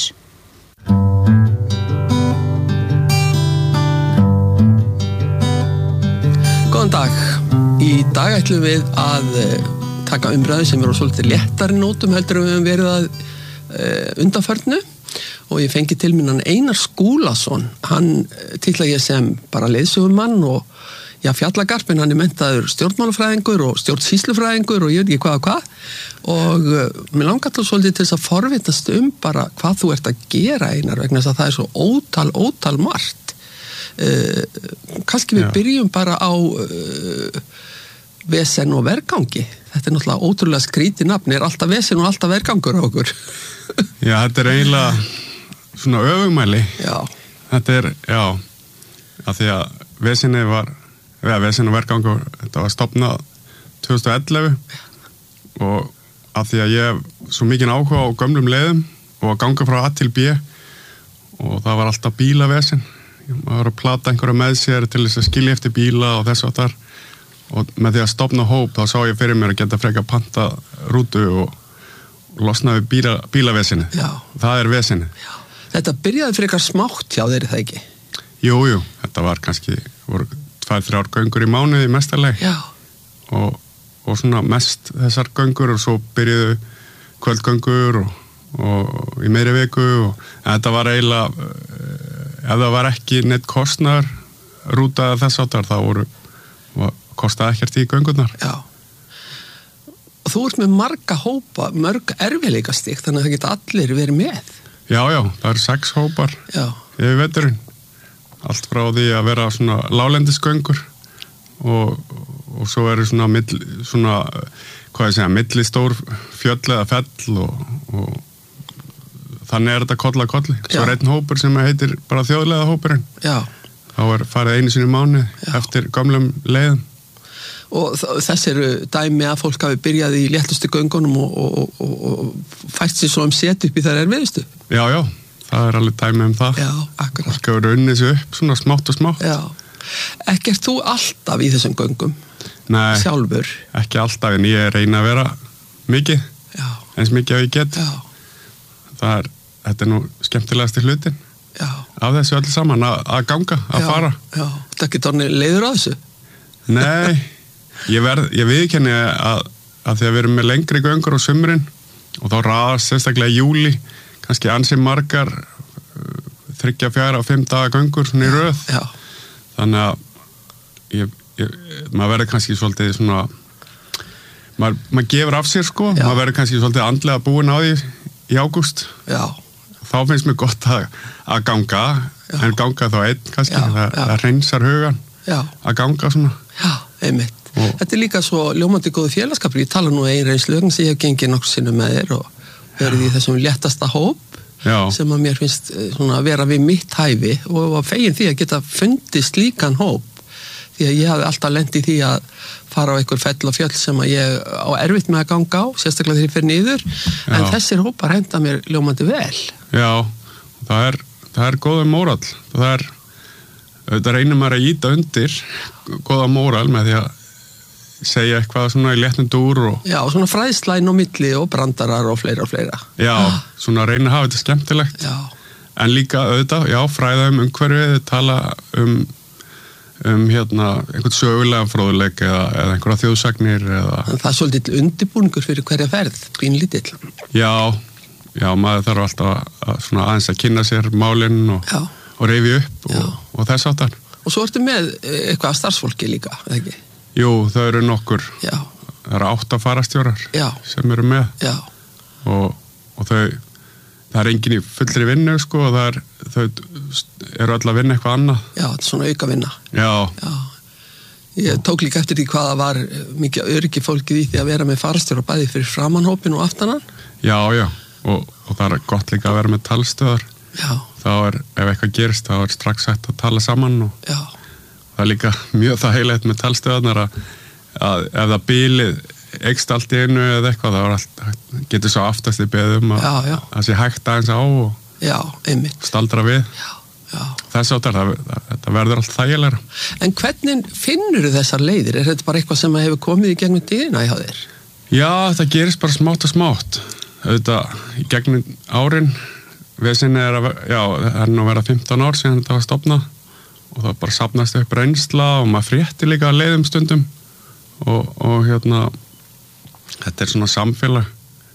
Góðan dag. Í dag ætlum við að taka umræðu sem er á svolítið léttari nótum heldur við höfum verið að uh, undanförnu og ég fengi til mín hann Einar Skúlason. Hann titla ég sem bara leiðsögumann og já, fjallagarpin, hann er menntaður stjórnmálafræðingur og stjórnsýslufræðingur og ég veit ekki hvað og hvað og uh, mér langar alltaf svolítið til þess að forvitast um bara hvað þú ert að gera Einar vegna þess að það er svo ótal, ótal margt. Uh, kannski við Já. byrjum bara á uh, vesen og vergangi. Þetta er náttúrulega ótrúlega skrítið nafn, er alltaf vesen og alltaf vergangur á okkur. Já, þetta er eiginlega svona öfugmæli. Já. Þetta er, já, að því að vesenni var, eða vesen og vergangur, þetta var stofnað tvö þúsund og ellefu og að því að ég hef svo mikinn áhuga á gömlum leiðum og að ganga frá A til B og það var alltaf bílavesen. Maður var að plata einhverja með sér til þess að skilja eftir bíla og þess og þar og með því að stofna hóp þá sá ég fyrir mér að geta freka panta rútu og, og losna við bíla, bílavesinni. Já. Það er vesinni. Já. Þetta byrjaði frekar smátt hjá þeirri það ekki? Jú, jú, þetta var kannski voru tvær, þrjár göngur í mánuði mestarleg. Já. Og, og svona mest þessar göngur og svo byrjuðu kvöldgöngur og, og í meiri viku og þetta var eiginlega ef það var ekki neitt kostnar rútaði þess áttar þá voru kostaði ekkert í göngurnar. Já. Og þú ert með marga hópa, mörg erfiðleikastig þannig að það geta allir verið með. Já, já, það eru sex hópar já. Yfir veturinn. Allt frá því að vera svona lálendisgöngur og, og svo eru svona, mill, svona hvað ég segja, millistór fjöll eða fell og, og þannig er þetta koll að kolli. Svo er einn hópur sem heitir bara þjóðlega hópurinn. Já. Þá er farið einu sinni í mánuði eftir gamlum leiðum. Og þess eru dæmi að fólk hafi byrjað í léttustu göngunum og, og, og, og fæst sér svo um set upp í þær erfiðustu. Já, já. Það er alveg dæmi um það. Já, akkurat. Fólk hefur unnið sér upp svona smátt og smátt. Já. Ekkert þú alltaf í þessum göngum? Nei. Sjálfur? Ekki alltaf, en ég reyna að vera mikið. Já. Eins mikið að ég get. Já. Það er Þetta er nú skemmtilegasti hlutin já. Af þessu öllu saman, að, að ganga, að já, fara. Já, þetta er ekki dórni leiður á þessu? Nei, ég, verð, ég viðkenni að, að því að við erum með lengri göngur á sumrin og þá raðast sérstaklega í júli, kannski ansi margar þriggja, fjara og fimm daga göngur svona í röð. Já. Þannig að ég, ég, maður verður kannski svolítið svona, maður, maður gefur af sér sko, já. Maður verður kannski svolítið andlega búin á því í ágúst. Já. Þá finnst mér gott að, að ganga, já. En ganga þá einn kannski, já, það, já. Það reynsar hugan já. Að ganga svona. Já, einmitt. Og þetta er líka svo ljómandi góðu félagskapur. Ég tala nú ein reynslu, sem ég hef gengið nokkur sinnum með þér og verið í þessum léttasta hóp. Já. Sem að mér finnst svona að vera við mitt hæfi og var fegin því að geta fundist líkan hóp því að ég hafði alltaf lent í því að fara á einhver fell og fjöll sem að ég á erfitt með að ganga á, sérstaklega þegar ég fer niður en Já. Þessir hópar henda mér ljómandi vel. Já, það er, það er góða mórall, það er auðvitað reynir maður að íta undir góða mórall með því að segja eitthvað svona í léttum dúr og... Já, svona fræðslæn og milli og brandarar og fleira og fleira. Já, ah. svona reynir að hafa þetta skemmtilegt. Já. En líka auðvitað, já, fræða um umhverfið, tala um um hérna einhvern sögulegan fróðuleik eða, eða einhverja þjóðsagnir eða... Það er svolítið undirbúningur fyrir hverja ferð, pínlítill. Já, já, maður þarf alltaf að, að svona aðeins að kynna sér málinn og, og reyfi upp og, og þess áttar. Og svo ertu með eitthvað starfsfólki líka, eða ekki? Jú, þau eru nokkur. Já. Það eru átta farastjórar já. Sem eru með. Já. Og, og þau, það er engin í fullri vinnu, sko, og það er, þau eru öll að vinna eitthvað annað. Já, þetta er svona auka vinna. Já. Já. Ég tók líka eftir því hvað það var mikið öryggi fólkið í því að vera með farastjóra bæði fyrir framanhópin og aftanan. Já, já, og, og það er gott líka að vera með talstöðar. Já. Þá er, ef eitthvað gerist, þá er strax hægt að tala saman og já. Það er líka mjög það heilegt með talstöðarnar að, að ef það bílið eikst allt í einu eða eitthvað, þá er allt, getur svo aftast í beðum að það sé hægt aðeins á og já, staldra við. Já. Já. Þess áttar, það, það verður allt þægilegra. En hvernig finnur þessar leiðir? Er þetta bara eitthvað sem hefur komið í gegnum tíðina hjá þér? Já, þetta gerist bara smátt og smátt. Þetta, í gegnum árin, vesinni er að, já, það er nú að vera fimmtán ár síðan þetta var stofnað og það bara safnast upp reynsla og maður frétti líka að leiðum stundum og, og hérna, þetta er svona samfélag.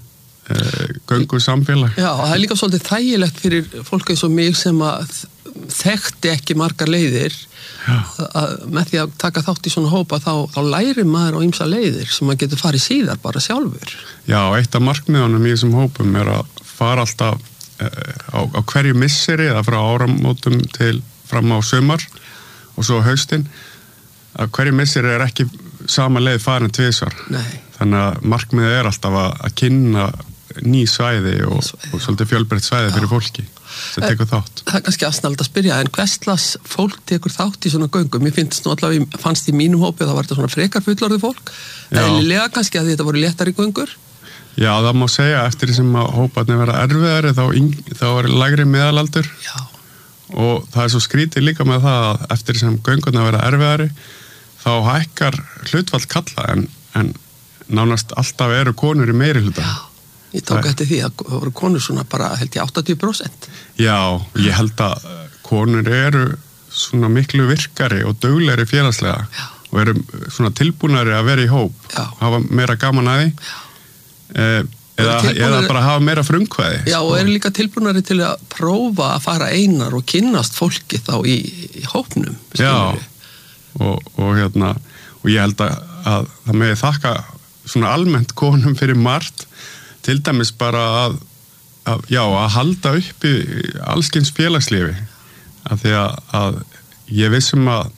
Göngu samfélag. Já, það er líka svolítið þægilegt fyrir fólk eins og mig sem að þekkti ekki margar leiðir að með því að taka þátt í svona hópa þá, þá lærir maður á ýmsa leiðir sem maður getur farið síðar bara sjálfur. Já, eitt af markmiðunum í þessum hópum er að fara alltaf á, á hverju misseri eða frá áramótum til fram á sumar og svo haustinn að hverju misseri er ekki sama leið farin tvisvar. Nei. Þannig að markmiðið er alltaf að, að kynna ný svæði og, svæði, og svolítið fjölbreytt svæði já. Fyrir fólki sem tekur þátt. Það er kannski aðsnald að spyrja, en hverslas fólk tekur þátt í svona göngum? Mér finnst nú allavega, fannst í mínum hópi að það var þetta svona frekar fullorðið fólk, eðlilega kannski að þetta voru léttari göngur? Já, það má segja, eftir því sem að hóparnir vera erfiðari, þá, þá er lægri meðalaldur já. Og það er svo skrítið líka með það að eftir því sem göngurna vera erfiðari, þá hækkar hlutfall kalla, en, en nánast alltaf eru konur í meiri hluta. Já. Ég tók eftir því að það voru konur svona bara held ég áttatíu prósent. Já, ég held að konur eru svona miklu virkari og duglegri félagslega já. Og eru svona tilbúnari að vera í hóp, já. Hafa meira gaman að því eh, eða, eða bara hafa meira frumkvæði. Já, og eru líka tilbúnari til að prófa að fara einar og kynnast fólki þá í, í hópnum. Já, og, og hérna, og ég held að, að það meði þakka svona almennt konum fyrir margt, til dæmis bara að, að, já, að halda upp í allskyns félagslífi af því að, að ég vissum að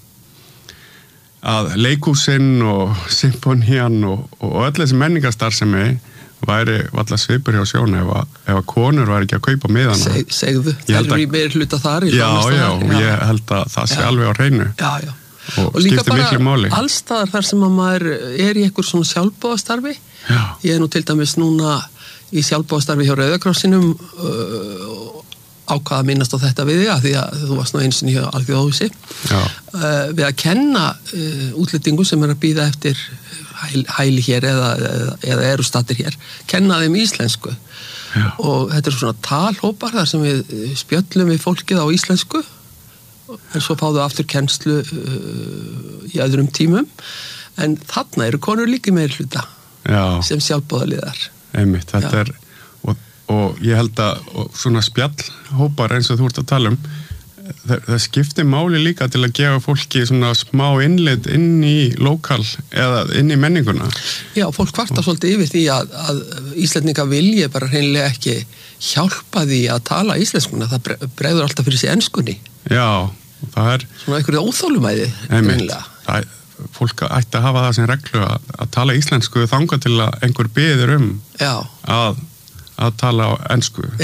að leikhúsinn og symfónían og, og öll þessi menningarstarfsemi væri valla svipur hjá sjón ef að, ef að konur væri ekki að kaupa miðana. Seg, segðu, það eru í meir hluta þar í já, já, og ég held að það sé já. Alveg á hreinu já, já. og, og líka bara allstaðar þar sem að maður er í einhver svona sjálfboðastarfi ég er nú til dæmis núna í sjálfboðastarfi hjá Rauðakrossinum uh, ákvaða að minnast á þetta við því að því að þú varst nú eins og hjá Alþjóðahúsi uh, við að kenna uh, útlendingum sem er að bíða eftir hæl, hæli hér eða, eða, eða eru stattir hér, kenna þeim íslensku Já. Og þetta er svona talhópar þar sem við spjöllum við fólkið á íslensku en svo fáðu aftur kennslu uh, í öðrum tímum en þarna eru konur líka meir hluta Já. Sem sjálfboðaliðar einmitt, þetta Já. Er og, og ég held að svona spjallhópar eins og þú ert að tala um það, það skiptir máli líka til að gefa fólki svona smá innlit inn í lokal eða inn í menninguna Já, fólk kvarta svolítið yfir því að, að Íslendinga vilji bara hreinlega ekki hjálpa því að tala íslenskuna, það bregður alltaf fyrir sig enskunni Já, það er svona einhverju óþólumæði einmitt, það er fólk ætti að hafa það sem reglu að, að tala íslensku þangað til að einhver biður um að, að tala á ensku Já.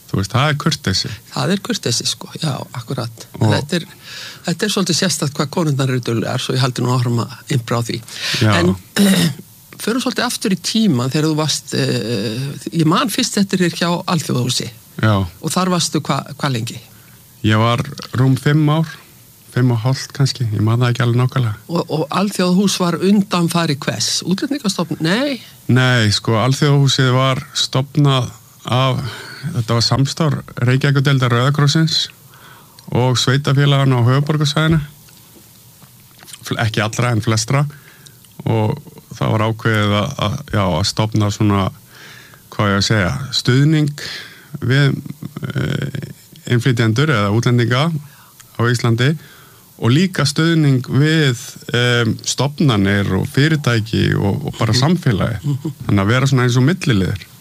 þú veist, það er kurteisi. Það er kurteisi, sko, já, akkurat. Þetta er, þetta er svolítið sérstætt hvað konundar eru duglegar, svo ég haldi nú áfram að innbra á því. Já. En förum svolítið aftur í tíman þegar þú varst, uh, ég man fyrst eftir þér hjá Alþjóðahúsi. Já. Og þar varstu hvað hva lengi? Ég var rúm fimm ár, fimm og hálft kannski, ég man það ekki alveg nákvæmlega. Og, og Alþjóðahús var undanfari hvers? Útlendingastofnun? Nei? Nei, sko, Alþjóðahúsið var stofnað af, þetta var samstarf Reykjavíkurdeildar Rauða krossins og sveitafélaganna á höfuðborgarsvæðinu, ekki allra en flestra, og það var ákveðið að, að, já, að stofna svona, hvað ég að segja, stuðning við e, innflytjendur eða útlendinga á Íslandi og líka stuðning við e, stofnanir og fyrirtæki og, og bara samfélagi. Þannig að vera svona eins og milliliður.